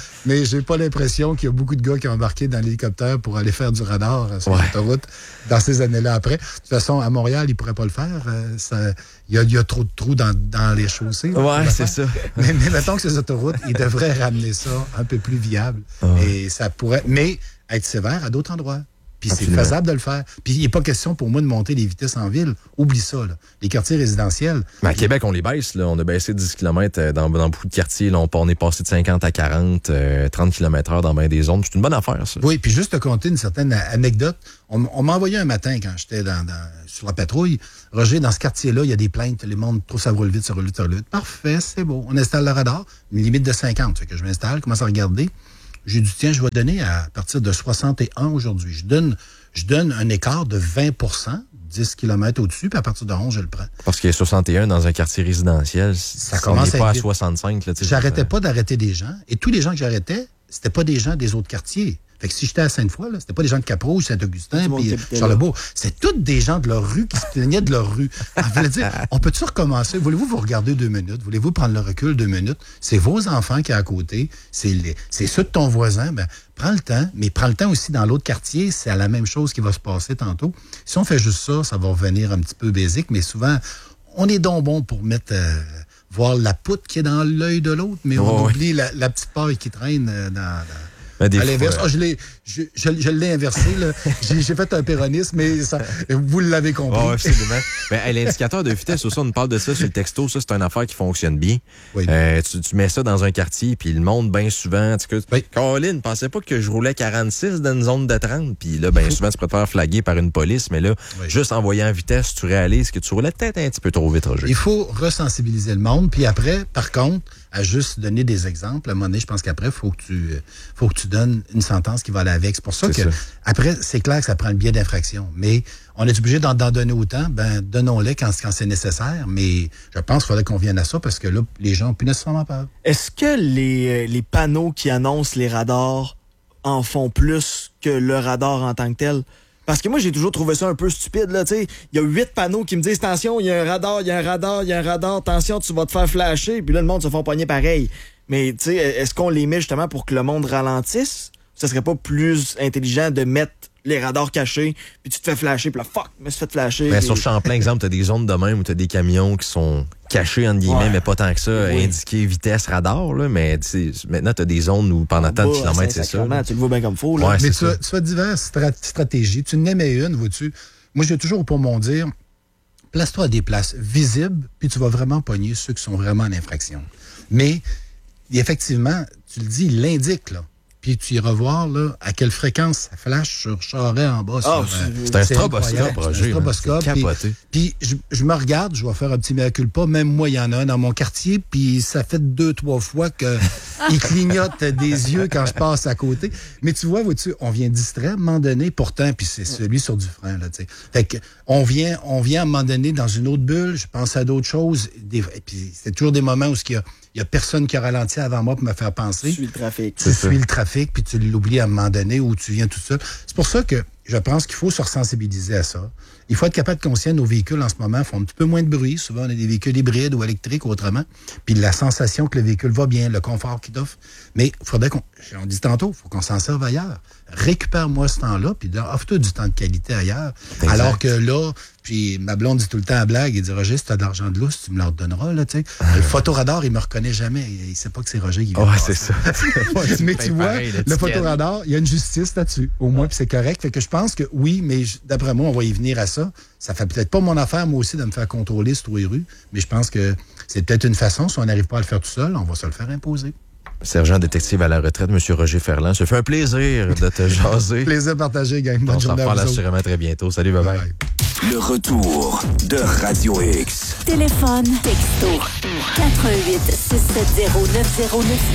mais j'ai pas l'impression qu'il y a beaucoup de gars qui ont embarqué dans l'hélicoptère pour aller faire du radar euh, sur Ouais. l'autoroute dans ces années-là après. De toute façon, à Montréal, ils pourraient pas le faire. Euh, ça- Il y, a- il y a trop de trous dans, dans les chaussées. là, pour Ouais, le c'est faire. ça. Mais, mais mettons que ces autoroutes, ils devraient ramener ça un peu plus viable. Ouais. Et ça pourrait, mais être sévère à d'autres endroits. Puis c'est Absolument. faisable de le faire. Puis il n'est pas question pour moi de monter les vitesses en ville. Oublie ça, là. Les quartiers résidentiels. Mais à Québec, on les baisse. Là. On a baissé dix kilomètres dans, dans beaucoup de quartiers. Là, on, on est passé de cinquante à quarante, euh, trente kilomètres heure dans bien des zones. C'est une bonne affaire, ça. Oui, puis juste te conter une certaine anecdote. On, on m'a envoyé un matin quand j'étais dans, dans- sur la patrouille. Roger, dans ce quartier-là, il y a des plaintes. Les monde trop ça roule vite, ça roule vite, ça roule vite. Parfait, c'est beau. On installe le radar. Une limite de cinquante. Fait que je m'installe, commence à regarder. J'ai dit, tiens, je vais donner à partir de soixante et un aujourd'hui. Je donne, je donne un écart de vingt pour cent, dix kilomètres au-dessus, puis à partir de onze, je le prends. Parce qu'il y a soixante et un dans un quartier résidentiel. Ça on commence n'est à pas être à vite. soixante-cinq. Là, tu sais, J'arrêtais ça- pas d'arrêter des gens. Et tous les gens que j'arrêtais, c'était pas des gens des autres quartiers. Fait que si j'étais à Sainte-Foy, là, c'était pas des gens de Cap-Rouge, Saint-Augustin, Tout le monde puis qui habitait Charlebourg. C'est tous des gens de leur rue qui se plaignaient de leur rue. Alors, je voulais dire, on peut-tu recommencer? Voulez-vous vous regarder deux minutes? Voulez-vous prendre le recul deux minutes? C'est vos enfants qui est à côté. C'est les, c'est ceux de ton voisin. Ben, prends le temps, mais prends le temps aussi dans l'autre quartier. C'est la même chose qui va se passer tantôt. Si on fait juste ça, ça va revenir un petit peu basique, mais souvent, on est donc bon pour mettre... euh, voir la poutre qui est dans l'œil de l'autre, mais on Oh, oui. oublie la, la petite paille qui traîne euh, dans... dans Mais des à fois, l'inverse. euh, Ah, je l'ai, je, je, je l'ai inversé, là. J'ai, j'ai fait un péronisme, mais ça, vous l'avez compris. Oh, absolument. Ben, hey, l'indicateur de vitesse, aussi, on nous parle de ça sur le texto. Ça, c'est une affaire qui fonctionne bien. Oui. Euh, tu, tu mets ça dans un quartier, puis le monde, bien souvent, tu sais, Oui. Caroline, pensais pas que je roulais quarante-six dans une zone de trente, puis là, bien souvent, tu peux te faire flaguer par une police, mais là, Oui. juste en voyant vitesse, tu réalises que tu roulais peut-être un petit peu trop vite, Roger. Il faut resensibiliser le monde, puis après, par contre, à juste donner des exemples, à un moment donné, je pense qu'après, il faut que tu faut que tu donnes une sentence qui va aller avec. C'est pour ça C'est que, ça. après, c'est clair que ça prend le biais d'infraction, mais on est obligé d'en, d'en donner autant, ben, donnons-les quand, quand c'est nécessaire, mais je pense qu'il faudrait qu'on vienne à ça parce que là, les gens n'ont plus nécessairement peur. Est-ce que les, euh, les panneaux qui annoncent les radars en font plus que le radar en tant que tel? Parce que moi, j'ai toujours trouvé ça un peu stupide, là, tu sais. Il y a huit panneaux qui me disent, attention, il y a un radar, il y a un radar, il y a un radar, attention, tu vas te faire flasher, puis là, le monde se fait pogner pareil. Mais, tu sais, est-ce qu'on les met justement pour que le monde ralentisse? Ça serait pas plus intelligent de mettre les radars cachés, puis tu te fais flasher, puis là, fuck, je me suis fait flasher. Ben, puis- sur Champlain, exemple, t'as des zones de même où t'as des camions qui sont cachés, entre guillemets, Ouais. mais pas tant que ça, Oui. indiqués vitesse radar, là, mais tu sais, maintenant, t'as des zones où pendant tant de Bah, kilomètres, c'est ça. Saint-Sacrement, là. tu le vois bien comme faux, là. Ouais, Mais c'est tu as, ça. tu as diverses strat- stratégies. Tu n'aimais une, vois-tu. Moi, j'ai toujours pour mon dire, place-toi à des places visibles, puis tu vas vraiment pogner ceux qui sont vraiment en infraction. Mais, effectivement, tu le dis, il l'indique, là. Puis tu iras voir, là, à quelle fréquence ça flash sur Charest en bas. Ah, sur, euh, c'est- C'est un c'est stroboscope, incroyable, Roger. c'est un hein. stroboscope, C'est puis- capoté. Puis je, je me regarde, je vais faire un petit mea culpa. Même moi, il y en a un dans mon quartier, puis ça fait deux, trois fois que il clignote des yeux quand je passe à côté. Mais tu vois, vois-tu, on vient distraire à un moment donné, pourtant, puis c'est celui sur du frein, là, tu sais. Fait que on vient, on vient à un moment donné dans une autre bulle, je pense à d'autres choses. Des, et puis c'est toujours des moments où il y a, il y a personne qui a ralenti avant moi pour me faire penser. Tu suis le trafic. Tu suis le trafic, puis tu l'oublies à un moment donné où tu viens tout seul. C'est pour ça que je pense qu'il faut se ressensibiliser à ça. Il faut être capable de conscient, nos véhicules en ce moment font un petit peu moins de bruit. Souvent, on a des véhicules hybrides ou électriques ou autrement. Puis la sensation que le véhicule va bien, le confort qu'il offre. Mais il faudrait qu'on, on dit tantôt, il faut qu'on s'en serve ailleurs. Récupère-moi ce temps-là, puis offre-toi du temps de qualité ailleurs. Exact. Alors que là, puis ma blonde dit tout le temps à blague, il dit, Roger, si tu as de l'argent de lousse, tu me le redonneras, là, tu sais. Le photoradar, il me reconnaît jamais. Il, il sait pas que c'est Roger qui vient Ouais, de c'est passer. ça. Mais tu vois, Pareil, le l'étiquette. photoradar, il y a une justice là-dessus, au moins, puis c'est correct. Fait que je pense que oui, mais je- d'après moi, on va y venir à ça. Ça fait peut-être pas mon affaire, moi aussi, de me faire contrôler sur les rues, mais je pense que c'est peut-être une façon, si on n'arrive pas à le faire tout seul, on va se le faire imposer. Sergent détective à la retraite, M. Roger Ferland. Ça fait un plaisir de te jaser. Plaisir partagé, gang. Bonne On s'en journée à reparle vous autres. assurément très bientôt. Salut, bye bye. Bye. Le retour de Radio X. Téléphone, texto, quatre un huit, six sept zéro, neuf zéro neuf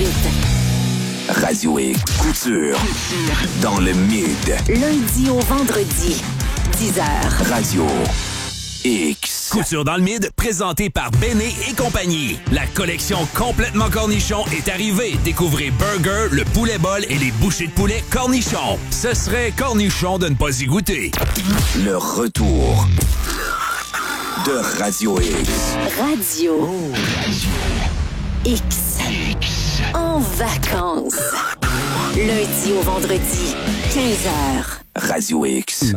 huit. Radio X. Couture. Dans le mid. Lundi au vendredi, dix heures. Radio X. Couture dans le mid, présenté par Béné et compagnie. La collection complètement cornichon est arrivée. Découvrez Burger, le poulet bol et les bouchées de poulet cornichon. Ce serait cornichon de ne pas y goûter. Le retour de Radio X. Radio X. en vacances. Lundi au vendredi, quinze heures. Radio X.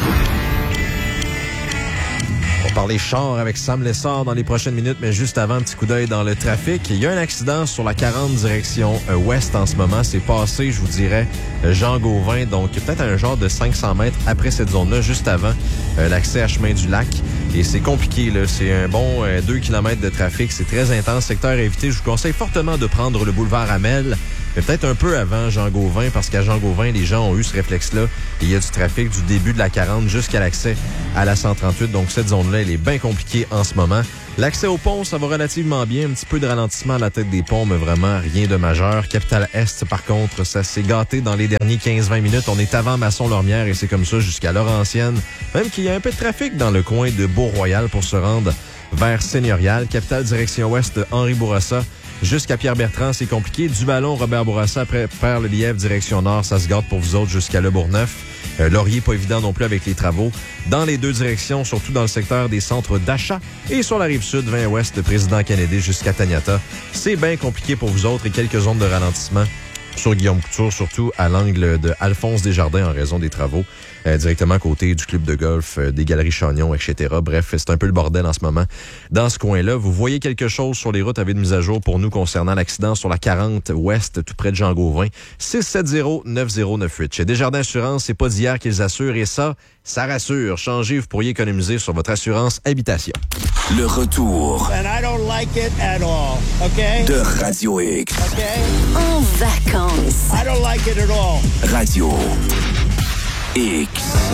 On va parler char avec Sam Lessard dans les prochaines minutes, mais juste avant, un petit coup d'œil dans le trafic. Il y a un accident sur la quarante direction euh, ouest en ce moment. C'est passé, je vous dirais, euh, Jean Gauvin, donc peut-être un genre de cinq cents mètres après cette zone-là, juste avant euh, l'accès à Chemin du Lac. Et c'est compliqué, là. C'est un bon euh, deux kilomètres de trafic. C'est très intense. Secteur à éviter. Je vous conseille fortement de prendre le boulevard Hamel, mais peut-être un peu avant Jean Gauvin, parce qu'à Jean Gauvin, les gens ont eu ce réflexe-là. Et il y a du trafic du début de la quarante jusqu'à l'accès à la cent trente-huit. Donc cette zone-là, elle est bien compliquée en ce moment. L'accès au pont, ça va relativement bien. Un petit peu de ralentissement à la tête des ponts, mais vraiment rien de majeur. Capitale Est, par contre, ça s'est gâté dans les derniers quinze vingt minutes. On est avant Masson-Lormière et c'est comme ça jusqu'à Laurentienne. Même qu'il y a un peu de trafic dans le coin de Beau-Royal pour se rendre vers Seigneurial. Capitale direction ouest, Henri Bourassa. Jusqu'à Pierre-Bertrand, c'est compliqué. Du ballon, Robert Bourassa, après Perle-Lièvre, direction nord, ça se gâte pour vous autres jusqu'à Le Bourgneuf. Euh, Laurier, pas évident non plus avec les travaux. Dans les deux directions, surtout dans le secteur des centres d'achat. Et sur la rive sud, vingt ouest, Président Kennedy jusqu'à Taniata. C'est bien compliqué pour vous autres et quelques zones de ralentissement sur Guillaume Couture, surtout à l'angle de Alphonse Desjardins en raison des travaux, euh, directement à côté du club de golf, euh, des galeries Chagnon, et cetera. Bref, c'est un peu le bordel en ce moment dans ce coin-là. Vous voyez quelque chose sur les routes avec de mise à jour pour nous concernant l'accident sur la quarante ouest, tout près de Jean Gauvin. six sept zéro neuf zéro neuf huit. Chez Desjardins Assurance, c'est pas d'hier qu'ils assurent et ça, ça rassure. Changez, vous pourriez économiser sur votre assurance habitation. Le retour And I don't like it at all, okay? de Radio X. Okay? En vacances. I don't like it at all. Radio X.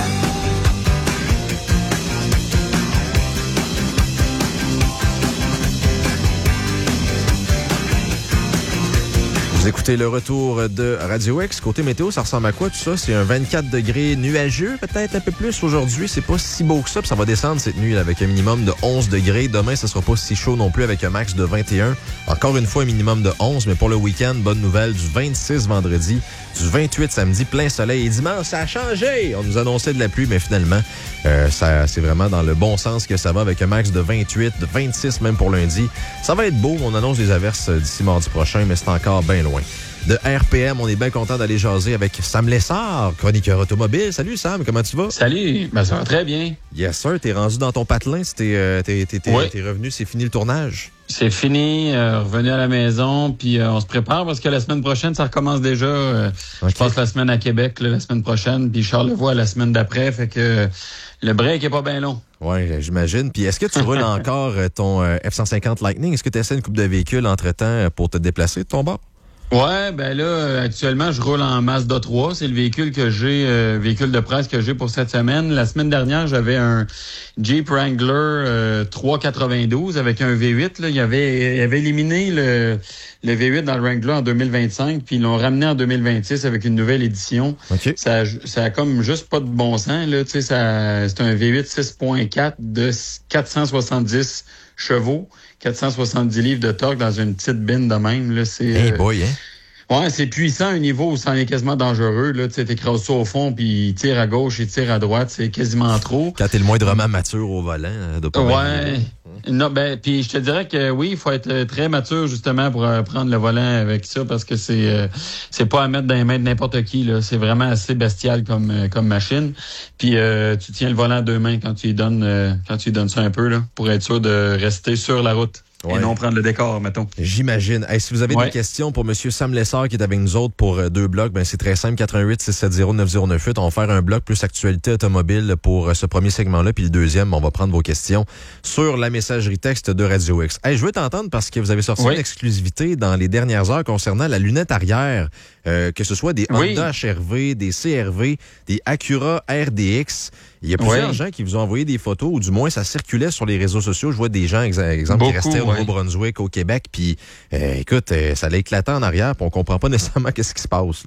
Vous écoutez le retour de Radio X. Côté météo, ça ressemble à quoi tout ça? C'est un vingt-quatre degrés nuageux, peut-être un peu plus aujourd'hui. C'est pas si beau que ça, puis ça va descendre cette nuit là, avec un minimum de onze degrés. Demain, ça sera pas si chaud non plus avec un max de vingt et un. Encore une fois, un minimum de onze, mais pour le week-end, bonne nouvelle, du vingt-six vendredi, du vingt-huit samedi, plein soleil. Et dimanche, ça a changé! On nous annonçait de la pluie, mais finalement, euh, ça, c'est vraiment dans le bon sens que ça va avec un max de vingt-huit, de vingt-six même pour lundi. Ça va être beau, on annonce des averses d'ici mardi prochain, mais c'est encore bien loin. De R P M, on est bien content d'aller jaser avec Sam Lessard, chroniqueur automobile. Salut Sam, comment tu vas? Salut, ben ça va très bien. Yes sir, t'es rendu dans ton patelin, t'es, euh, t'es, t'es, t'es, oui. t'es revenu, c'est fini le tournage? C'est fini, euh, revenu à la maison, puis euh, on se prépare parce que la semaine prochaine, ça recommence déjà. Euh, okay. Je passe la semaine à Québec là, la semaine prochaine, puis Charlevoix la semaine d'après, fait que euh, le break est pas bien long. Oui, j'imagine. Puis est-ce que tu roules encore ton euh, F cent cinquante Lightning? Est-ce que tu essaies une coupe de véhicules entre-temps pour te déplacer de ton bord? Ouais, ben là, actuellement, je roule en Mazda trois. C'est le véhicule que j'ai, euh, véhicule de presse que j'ai pour cette semaine. La semaine dernière, j'avais un Jeep Wrangler euh, trois quatre-vingt-douze avec un V huit. Là. Il avait, il avait éliminé le, le V huit dans le Wrangler en deux mille vingt-cinq, puis ils l'ont ramené en deux mille vingt-six avec une nouvelle édition. Okay. Ça, ça a comme juste pas de bon sens. Là. Tu sais, ça, c'est un V huit six point quatre de quatre cent soixante-dix chevaux. quatre cent soixante-dix livres de torque dans une petite bine de même. Là, c'est, hey boy, hein? Ouais, c'est puissant à un niveau où ça en est quasiment dangereux. Là, tu sais, t'écrases ça au fond, puis il tire à gauche, il tire à droite, c'est quasiment trop. Quand t'es le moindrement mature au volant, de pas ouais. Non, ben, puis je te dirais que oui, il faut être très mature justement pour euh, prendre le volant avec ça, parce que c'est euh, c'est pas à mettre dans les mains de n'importe qui. Là, c'est vraiment assez bestial comme euh, comme machine. Puis euh, tu tiens le volant à deux mains quand tu lui donnes euh, quand tu lui donnes ça un peu là, pour être sûr de rester sur la route. Ouais. Et non prendre le décor, mettons. J'imagine. Hey, si vous avez ouais. des questions pour M. Sam Lessard qui est avec nous autres pour euh, deux blocs, ben c'est très simple, quatre-vingt-huit six sept zéro neuf zéro neuf huit. On va faire un bloc plus actualité automobile pour euh, ce premier segment-là. Puis le deuxième, on va prendre vos questions sur la messagerie texte de Radio X. Hey, je veux t'entendre parce que vous avez sorti oui. une exclusivité dans les dernières heures concernant la lunette arrière, euh, que ce soit des Honda oui. H R V, des C R V, des Acura R D X. Il y a plusieurs oui. gens qui vous ont envoyé des photos, ou du moins ça circulait sur les réseaux sociaux. Je vois des gens, exemple, Beaucoup, qui restaient au oui. Nouveau-Brunswick, au Québec, puis euh, écoute, euh, ça allait éclater en arrière, puis on comprend pas nécessairement qu'est-ce qui se passe. Là.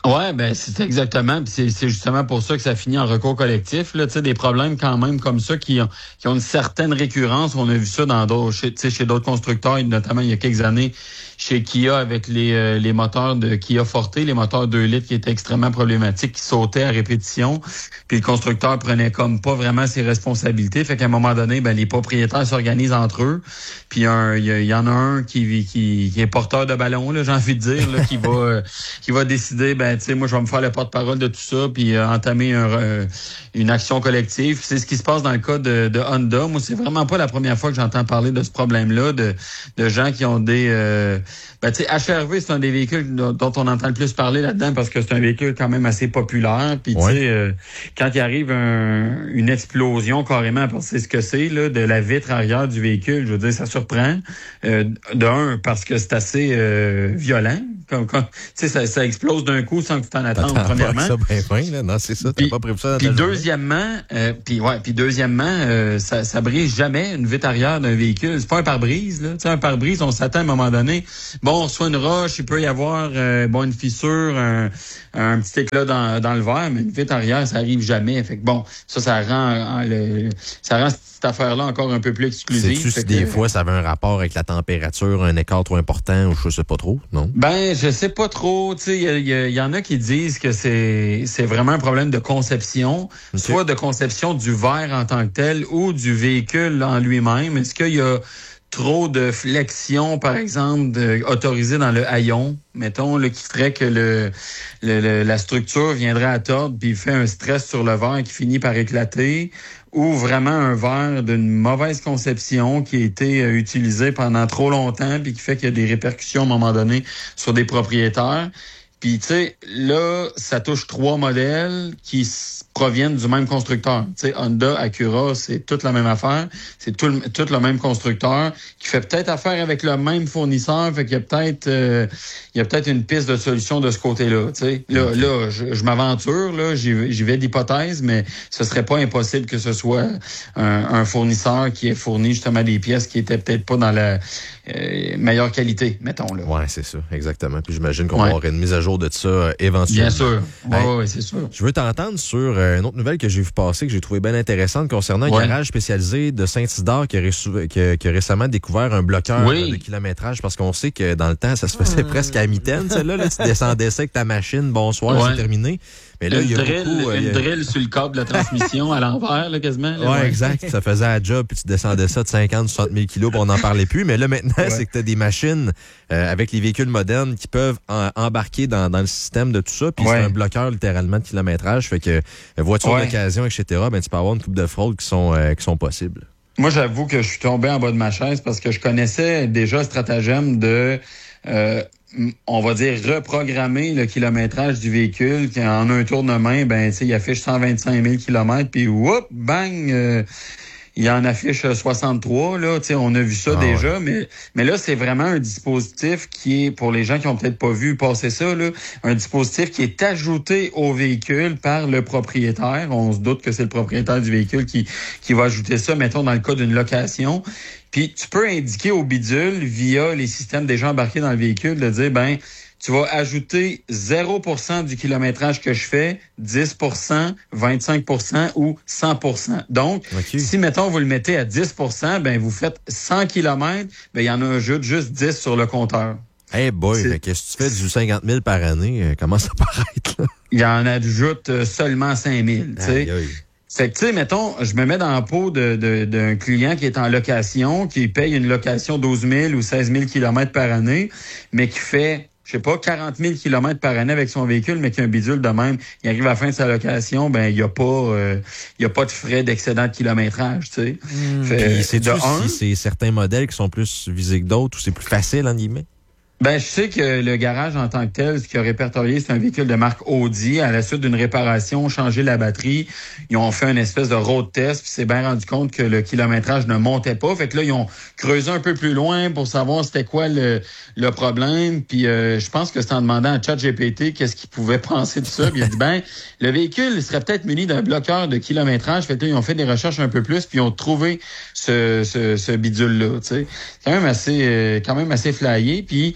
Ouais, ben c'est exactement, puis c'est, c'est justement pour ça que ça finit en recours collectif. Là, tu sais, des problèmes quand même comme ça qui ont, qui ont une certaine récurrence. On a vu ça dans d'autres, chez, tu sais, chez d'autres constructeurs, notamment il y a quelques années chez Kia avec les euh, les moteurs de Kia Forte, les moteurs deux litres qui étaient extrêmement problématiques, qui sautaient à répétition. Puis le constructeur prenait comme pas vraiment ses responsabilités. Fait qu'à un moment donné, ben les propriétaires s'organisent entre eux. Puis il y, y en a un qui, qui qui est porteur de ballon, là, j'ai envie de dire, là, qui va euh, qui va décider, ben tu sais, moi je vais me faire le porte-parole de tout ça, puis euh, entamer un, euh, une action collective. C'est ce qui se passe dans le cas de, de Honda. Moi, c'est vraiment pas la première fois que j'entends parler de ce problème-là, de de gens qui ont des euh, ben tu sais, H R V, c'est un des véhicules dont on entend le plus parler là-dedans parce que c'est un véhicule quand même assez populaire. Puis ouais. tu sais, euh, quand il arrive un, une explosion carrément, parce que c'est ce que c'est là, de la vitre arrière du véhicule, je veux dire, ça surprend. Euh, d'un, parce que c'est assez euh, violent. Comme, comme, tu sais, ça, ça explose d'un coup sans que tu t'en attendes, premièrement. Ça ben fin, là. Non, c'est ça, t'as puis, pas prévu ça dans Puis ta deuxièmement, euh, puis ouais, puis deuxièmement, euh, ça, ça brise jamais une vitre arrière d'un véhicule. C'est pas un pare-brise, là. Tu sais, un pare-brise, on s'attend à un moment donné. Bon, soit une roche, il peut y avoir euh, bon une fissure, un, un petit éclat dans, dans le verre, mais une vitre arrière, ça arrive jamais. Fait que bon, ça, ça rend le, ça rend cette affaire-là encore un peu plus exclusive. Sais-tu si des que, fois ça avait un rapport avec la température, un écart trop important ou je sais pas trop, non? Ben, je sais pas trop. Tu sais, il y, y, y en a qui disent que c'est c'est vraiment un problème de conception, okay. Soit de conception du verre en tant que tel ou du véhicule en lui-même. Est-ce qu'il y a trop de flexion, par exemple, de, autorisée dans le haillon, mettons, là, qui ferait que le, le, le la structure viendrait à tordre puis fait un stress sur le verre qui finit par éclater, ou vraiment un verre d'une mauvaise conception qui a été euh, utilisé pendant trop longtemps puis qui fait qu'il y a des répercussions à un moment donné sur des propriétaires. Puis, tu sais, là, ça touche trois modèles qui proviennent du même constructeur. Tu sais, Honda, Acura, c'est toute la même affaire. C'est tout le, tout le même constructeur qui fait peut-être affaire avec le même fournisseur. Fait qu'il y a peut-être euh, il y a peut-être une piste de solution de ce côté-là. Tu sais, là, okay. là, je, je m'aventure, là, j'y, j'y vais d'hypothèse, mais ce serait pas impossible que ce soit un, un fournisseur qui ait fourni justement des pièces qui étaient peut-être pas dans la euh, meilleure qualité, mettons là. Ouais, c'est ça, exactement. Puis j'imagine qu'on ouais. va avoir une mise à jour de ça euh, éventuellement. Bien sûr. Ouais, hey, ouais, c'est sûr. Je veux t'entendre sur euh, une autre nouvelle que j'ai vu passer, que j'ai trouvé bien intéressante concernant ouais. un garage spécialisé de Saint-Isidore qui a, reçu, qui, a, qui a récemment découvert un bloqueur oui. de kilométrage parce qu'on sait que dans le temps, ça se faisait mmh. presque à mitaine, celle-là. Là, tu descendais ça avec ta machine, bonsoir, ouais. c'est terminé. Mais là, une il y a drill, beaucoup, une euh, drill sur le câble de la transmission à l'envers, là, quasiment. Là, ouais, ouais, exact. Ça faisait la job, puis tu descendais ça de cinquante à soixante mille kilos, puis on n'en parlait plus. Mais là, maintenant, ouais. c'est que tu as des machines euh, avec les véhicules modernes qui peuvent en, embarquer dans, dans le système de tout ça. Puis ouais. c'est un bloqueur, littéralement, de kilométrage. Fait que euh, voiture ouais. d'occasion, et cetera, ben, tu peux avoir une couple de fraudes qui sont, euh, qui sont possibles. Moi, j'avoue que je suis tombé en bas de ma chaise parce que je connaissais déjà le stratagème de... Euh, on va dire reprogrammer le kilométrage du véhicule qui en un tour de main, ben tu sais, il affiche cent vingt-cinq mille kilomètres puis whoop, bang, euh, il en affiche soixante-trois là, tu sais, on a vu ça ah, déjà, ouais. mais mais là c'est vraiment un dispositif qui est pour les gens qui ont peut-être pas vu passer ça là, un dispositif qui est ajouté au véhicule par le propriétaire. On se doute que c'est le propriétaire du véhicule qui qui va ajouter ça, mettons dans le cas d'une location. Puis tu peux indiquer au bidule via les systèmes déjà embarqués dans le véhicule de dire ben tu vas ajouter zéro pour cent du kilométrage que je fais, dix pour cent, vingt-cinq pour cent ou cent pour cent. Donc, okay. si, mettons, vous le mettez à dix pour cent, ben vous faites cent kilomètres, ben il y en a un jeu de juste dix sur le compteur. Hey boy, fait que si tu fais du cinquante mille par année, comment ça paraît, là? Il y en ajoute seulement cinq mille, tu sais. Fait que, tu sais, mettons, je me mets dans la peau de, de, d'un client qui est en location, qui paye une location douze mille ou seize mille kilomètres par année, mais qui fait, je sais pas, quarante mille kilomètres par année avec son véhicule, mais qui a un bidule de même. Il arrive à la fin de sa location, ben, il y a pas, euh, il y a pas de frais d'excédent de kilométrage, tu sais. Mmh. Fait, c'est de un, si c'est certains modèles qui sont plus visés que d'autres ou c'est plus facile, en guillemets? Ben, je sais que le garage en tant que tel, ce qu'il a répertorié, c'est un véhicule de marque Audi. À la suite d'une réparation, changé la batterie, ils ont fait une espèce de road test, puis s'est bien rendu compte que le kilométrage ne montait pas. Fait que là, ils ont creusé un peu plus loin pour savoir c'était quoi le, le problème. Puis euh, je pense que c'est en demandant à ChatGPT qu'est-ce qu'il pouvait penser de ça. Puis il a dit, ben, le véhicule serait peut-être muni d'un bloqueur de kilométrage. Fait que là, ils ont fait des recherches un peu plus, puis ils ont trouvé ce, ce, ce bidule-là, tu sais. C'est quand même assez, euh, quand même assez flyé. Puis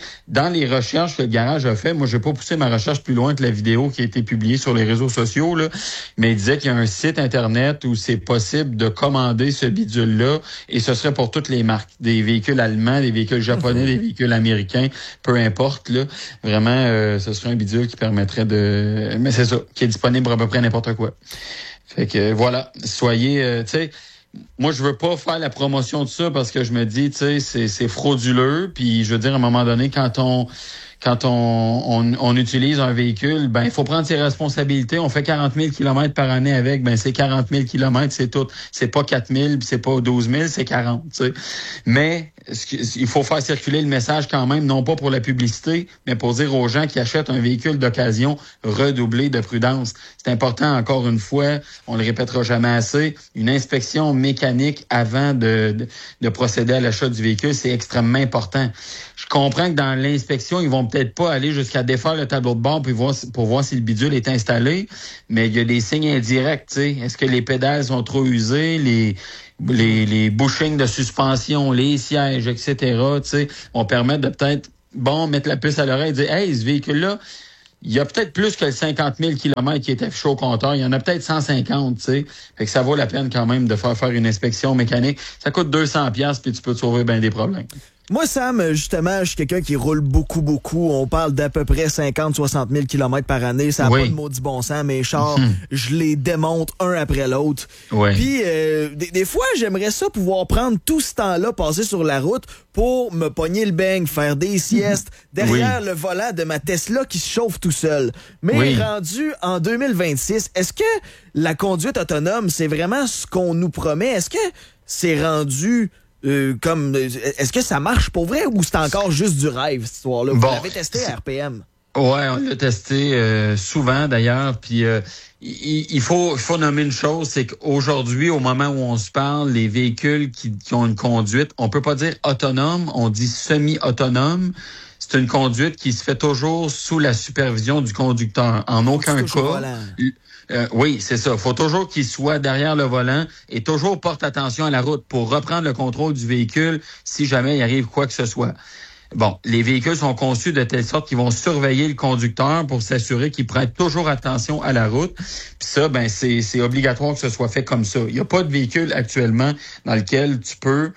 dans les recherches que le garage a fait, moi, j'ai pas poussé ma recherche plus loin que la vidéo qui a été publiée sur les réseaux sociaux, là, mais il disait qu'il y a un site Internet où c'est possible de commander ce bidule-là, et ce serait pour toutes les marques, des véhicules allemands, des véhicules japonais, des véhicules américains, peu importe, là. Vraiment, euh, ce serait un bidule qui permettrait de... Mais c'est ça, qui est disponible pour à peu près n'importe quoi. Fait que, voilà, soyez, euh, tu sais... Moi, je veux pas faire la promotion de ça parce que je me dis, tu sais, c'est, c'est frauduleux. Puis, je veux dire, à un moment donné, quand on quand on, on, on utilise un véhicule, ben il faut prendre ses responsabilités. On fait quarante mille kilomètres par année avec, ben c'est quarante mille kilomètres, c'est tout. C'est pas quatre mille, c'est pas douze mille, c'est quarante, tu sais. Mais il faut faire circuler le message quand même, non pas pour la publicité, mais pour dire aux gens qui achètent un véhicule d'occasion, redoubler de prudence. C'est important, encore une fois, on le répétera jamais assez, une inspection mécanique avant de, de, de procéder à l'achat du véhicule, c'est extrêmement important. Je comprends que dans l'inspection, ils vont peut-être pas aller jusqu'à défaire le tableau de bord pour voir, pour voir si le bidule est installé, mais il y a des signes indirects, tu sais. Est-ce que les pédales sont trop usées, les les, les bushings de suspension, les sièges, et cetera, tu sais, vont permettre de peut-être, bon, mettre la puce à l'oreille et dire, hey, ce véhicule-là, il y a peut-être plus que le cinquante mille kilomètres qui est affiché au compteur. Il y en a peut-être cent cinquante, tu sais. Fait que ça vaut la peine quand même de faire faire une inspection mécanique. Ça coûte deux cents dollars puis tu peux te sauver bien des problèmes. Moi, Sam, justement, je suis quelqu'un qui roule beaucoup, beaucoup. On parle d'à peu près cinquante à soixante mille kilomètres par année. Ça n'a oui. pas de maudit bon sens. Mes chars, mm-hmm. je les démonte un après l'autre. Oui. Puis, euh, des, des fois, j'aimerais ça pouvoir prendre tout ce temps-là, passer sur la route pour me pogner le beigne, faire des siestes derrière oui. le volant de ma Tesla qui se chauffe tout seul. Mais oui. rendu en deux mille vingt-six, est-ce que la conduite autonome, c'est vraiment ce qu'on nous promet? Est-ce que c'est rendu... Euh, comme est-ce que ça marche pour vrai ou c'est encore juste du rêve cette histoire-là? Vous bon, l'avez testé à R P M? Ouais, on l'a testé euh, souvent d'ailleurs. Puis euh, il, il faut il faut nommer une chose, c'est qu'aujourd'hui, au moment où on se parle, les véhicules qui, qui ont une conduite, on peut pas dire autonome, on dit semi-autonome. C'est une conduite qui se fait toujours sous la supervision du conducteur. En aucun cas. Euh, oui, c'est ça. Il faut toujours qu'il soit derrière le volant et toujours porte attention à la route pour reprendre le contrôle du véhicule si jamais il arrive quoi que ce soit. Bon, les véhicules sont conçus de telle sorte qu'ils vont surveiller le conducteur pour s'assurer qu'il prête toujours attention à la route. Puis ça, ben c'est, c'est obligatoire que ce soit fait comme ça. Il n'y a pas de véhicule actuellement dans lequel tu peux...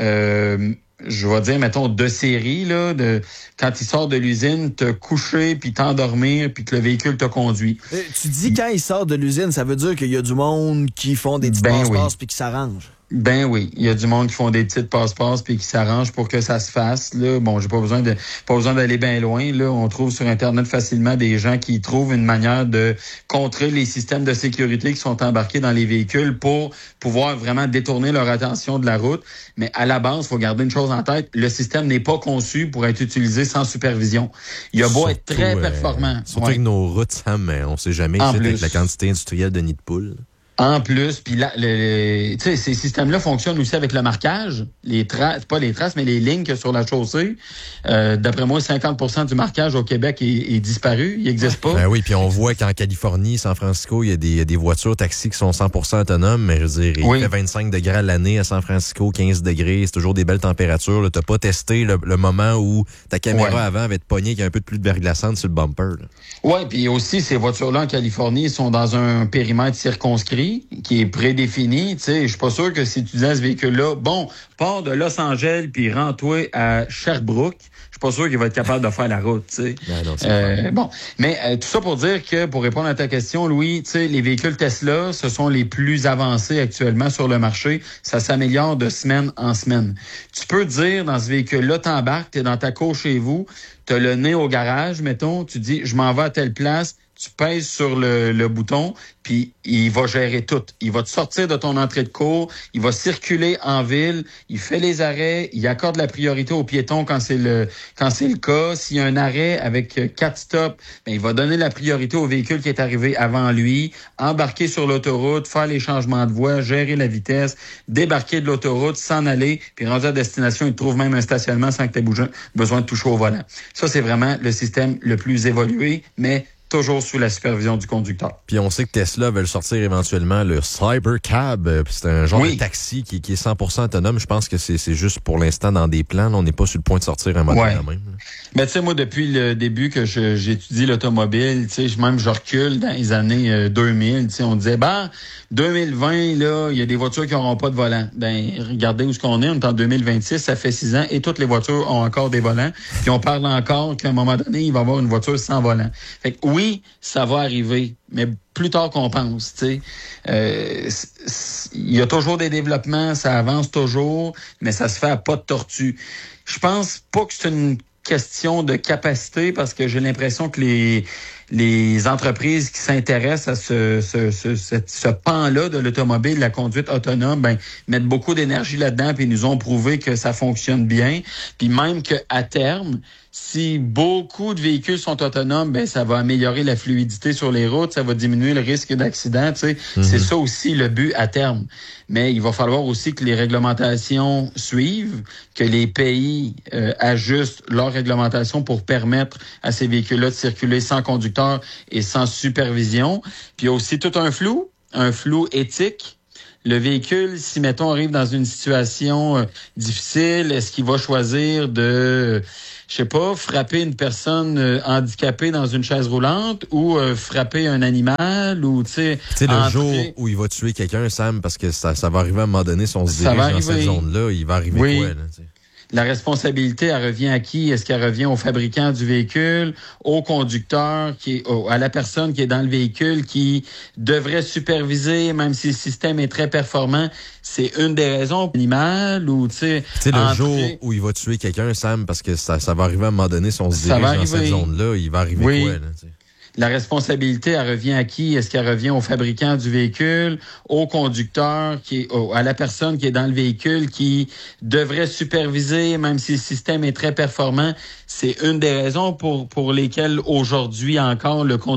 Euh, je vais dire, mettons, de série, là, de quand il sort de l'usine, te coucher, puis t'endormir, puis que le véhicule te conduit. Euh, tu dis quand il sort de l'usine, ça veut dire qu'il y a du monde qui font des petits ben passe-passe puis qui s'arrangent. Ben oui, il y a du monde qui font des petites passe-passe puis qui s'arrangent pour que ça se fasse. Là, bon, j'ai pas besoin de pas besoin d'aller bien loin. Là, on trouve sur Internet facilement des gens qui trouvent une manière de contrer les systèmes de sécurité qui sont embarqués dans les véhicules pour pouvoir vraiment détourner leur attention de la route. Mais à la base, il faut garder une chose en tête, le système n'est pas conçu pour être utilisé sans supervision. Il a beau surtout, être très euh, performant. Surtout ouais. avec nos routes, Sam, on sait jamais avec la quantité industrielle de nids de poules. En plus, puis là, le, tu sais, ces systèmes-là fonctionnent aussi avec le marquage, les traces, pas les traces, mais les lignes que sur la chaussée. Euh, d'après moi, cinquante pour cent du marquage au Québec est, est disparu, il n'existe pas. Ben oui, puis on voit qu'en Californie, San Francisco, il y a des, il y a des voitures taxis qui sont cent pour cent autonomes, mais je veux dire, il oui. fait vingt-cinq degrés à l'année à San Francisco, quinze degrés, c'est toujours des belles températures. Tu n'as pas testé le, le moment où ta caméra ouais. avant avait te pogné qu'il y a un peu de pluie de verglaçante sur le bumper. Oui, puis aussi, ces voitures-là en Californie sont dans un périmètre circonscrit qui est prédéfini, tu sais, je suis pas sûr que si tu disais à ce véhicule-là, bon, pars de Los Angeles puis rends-toi à Sherbrooke, je suis pas sûr qu'il va être capable de faire la route, tu sais. Ben non, euh, bon, mais euh, tout ça pour dire que, pour répondre à ta question, Louis, tu sais, les véhicules Tesla, ce sont les plus avancés actuellement sur le marché. Ça s'améliore de semaine en semaine. Tu peux dire, dans ce véhicule-là, t'embarques, t'es dans ta cour chez vous, t'as le nez au garage, mettons, tu dis, je m'en vais à telle place, tu pèses sur le, le bouton, puis il va gérer tout. Il va te sortir de ton entrée de cour, il va circuler en ville, il fait les arrêts, il accorde la priorité aux piétons quand c'est le quand c'est le cas. S'il y a un arrêt avec quatre stops, ben, il va donner la priorité au véhicule qui est arrivé avant lui, embarquer sur l'autoroute, faire les changements de voie, gérer la vitesse, débarquer de l'autoroute, s'en aller, puis rendu à destination, il trouve même un stationnement sans que tu aies besoin de toucher au volant. Ça, c'est vraiment le système le plus évolué, mais toujours sous la supervision du conducteur. Puis on sait que Tesla veut sortir éventuellement le Cybercab. C'est un genre oui. de taxi qui, qui est cent pour cent autonome. Je pense que c'est, c'est juste pour l'instant dans des plans. Là, on n'est pas sur le point de sortir un modèle ouais. quand même. Ben tu sais, moi, depuis le début que je, j'étudie l'automobile, tu sais, même je recule dans les années euh, deux mille, tu sais, on disait, ben, deux mille vingt, là, il y a des voitures qui n'auront pas de volant. Ben, regardez où ce qu'on est, on est en deux mille vingt-six, ça fait six ans, et toutes les voitures ont encore des volants. Puis on parle encore qu'à un moment donné, il va y avoir une voiture sans volant. Fait que oui, ça va arriver, mais plus tard qu'on pense, tu sais. Euh, il y a toujours des développements, ça avance toujours, mais ça se fait à pas de tortue. Je pense pas que c'est une question de capacité, parce que j'ai l'impression que les les entreprises qui s'intéressent à ce ce ce, ce, ce pan-là de l'automobile, la conduite autonome, ben mettent beaucoup d'énergie là-dedans, puis ils nous ont prouvé que ça fonctionne bien, puis même que à terme, si beaucoup de véhicules sont autonomes, ben ça va améliorer la fluidité sur les routes, ça va diminuer le risque d'accident, tu sais. Mm-hmm. C'est ça aussi le but à terme. Mais il va falloir aussi que les réglementations suivent, que les pays euh, ajustent leurs réglementations pour permettre à ces véhicules-là de circuler sans conducteur et sans supervision. Puis il y a aussi tout un flou, un flou éthique. Le véhicule, si, mettons, arrive dans une situation euh, difficile, est-ce qu'il va choisir de, je sais pas, frapper une personne euh, handicapée dans une chaise roulante ou euh, frapper un animal ou, tu sais... Tu sais, le entrer... jour où il va tuer quelqu'un, Sam, parce que ça, ça va arriver à un moment donné, si on se dirige dans cette zone-là, il va arriver oui. quoi, là, tu sais? La responsabilité, elle revient à qui? Est-ce qu'elle revient au fabricant du véhicule, au conducteur, qui est, au, à la personne qui est dans le véhicule, qui devrait superviser, même si le système est très performant? C'est une des raisons. Animal ou, tu sais... Tu sais, le entrer... jour où il va tuer quelqu'un, Sam, parce que ça, ça va arriver à un moment donné, si on se dirige dans cette zone-là, il va arriver oui. quoi, là, tu sais? La responsabilité, elle revient à qui? Est-ce qu'elle revient au fabricant du véhicule, au conducteur, qui est, au, à la personne qui est dans le véhicule, qui devrait superviser, même si le système est très performant? C'est une des raisons pour, pour lesquelles aujourd'hui encore le conducteur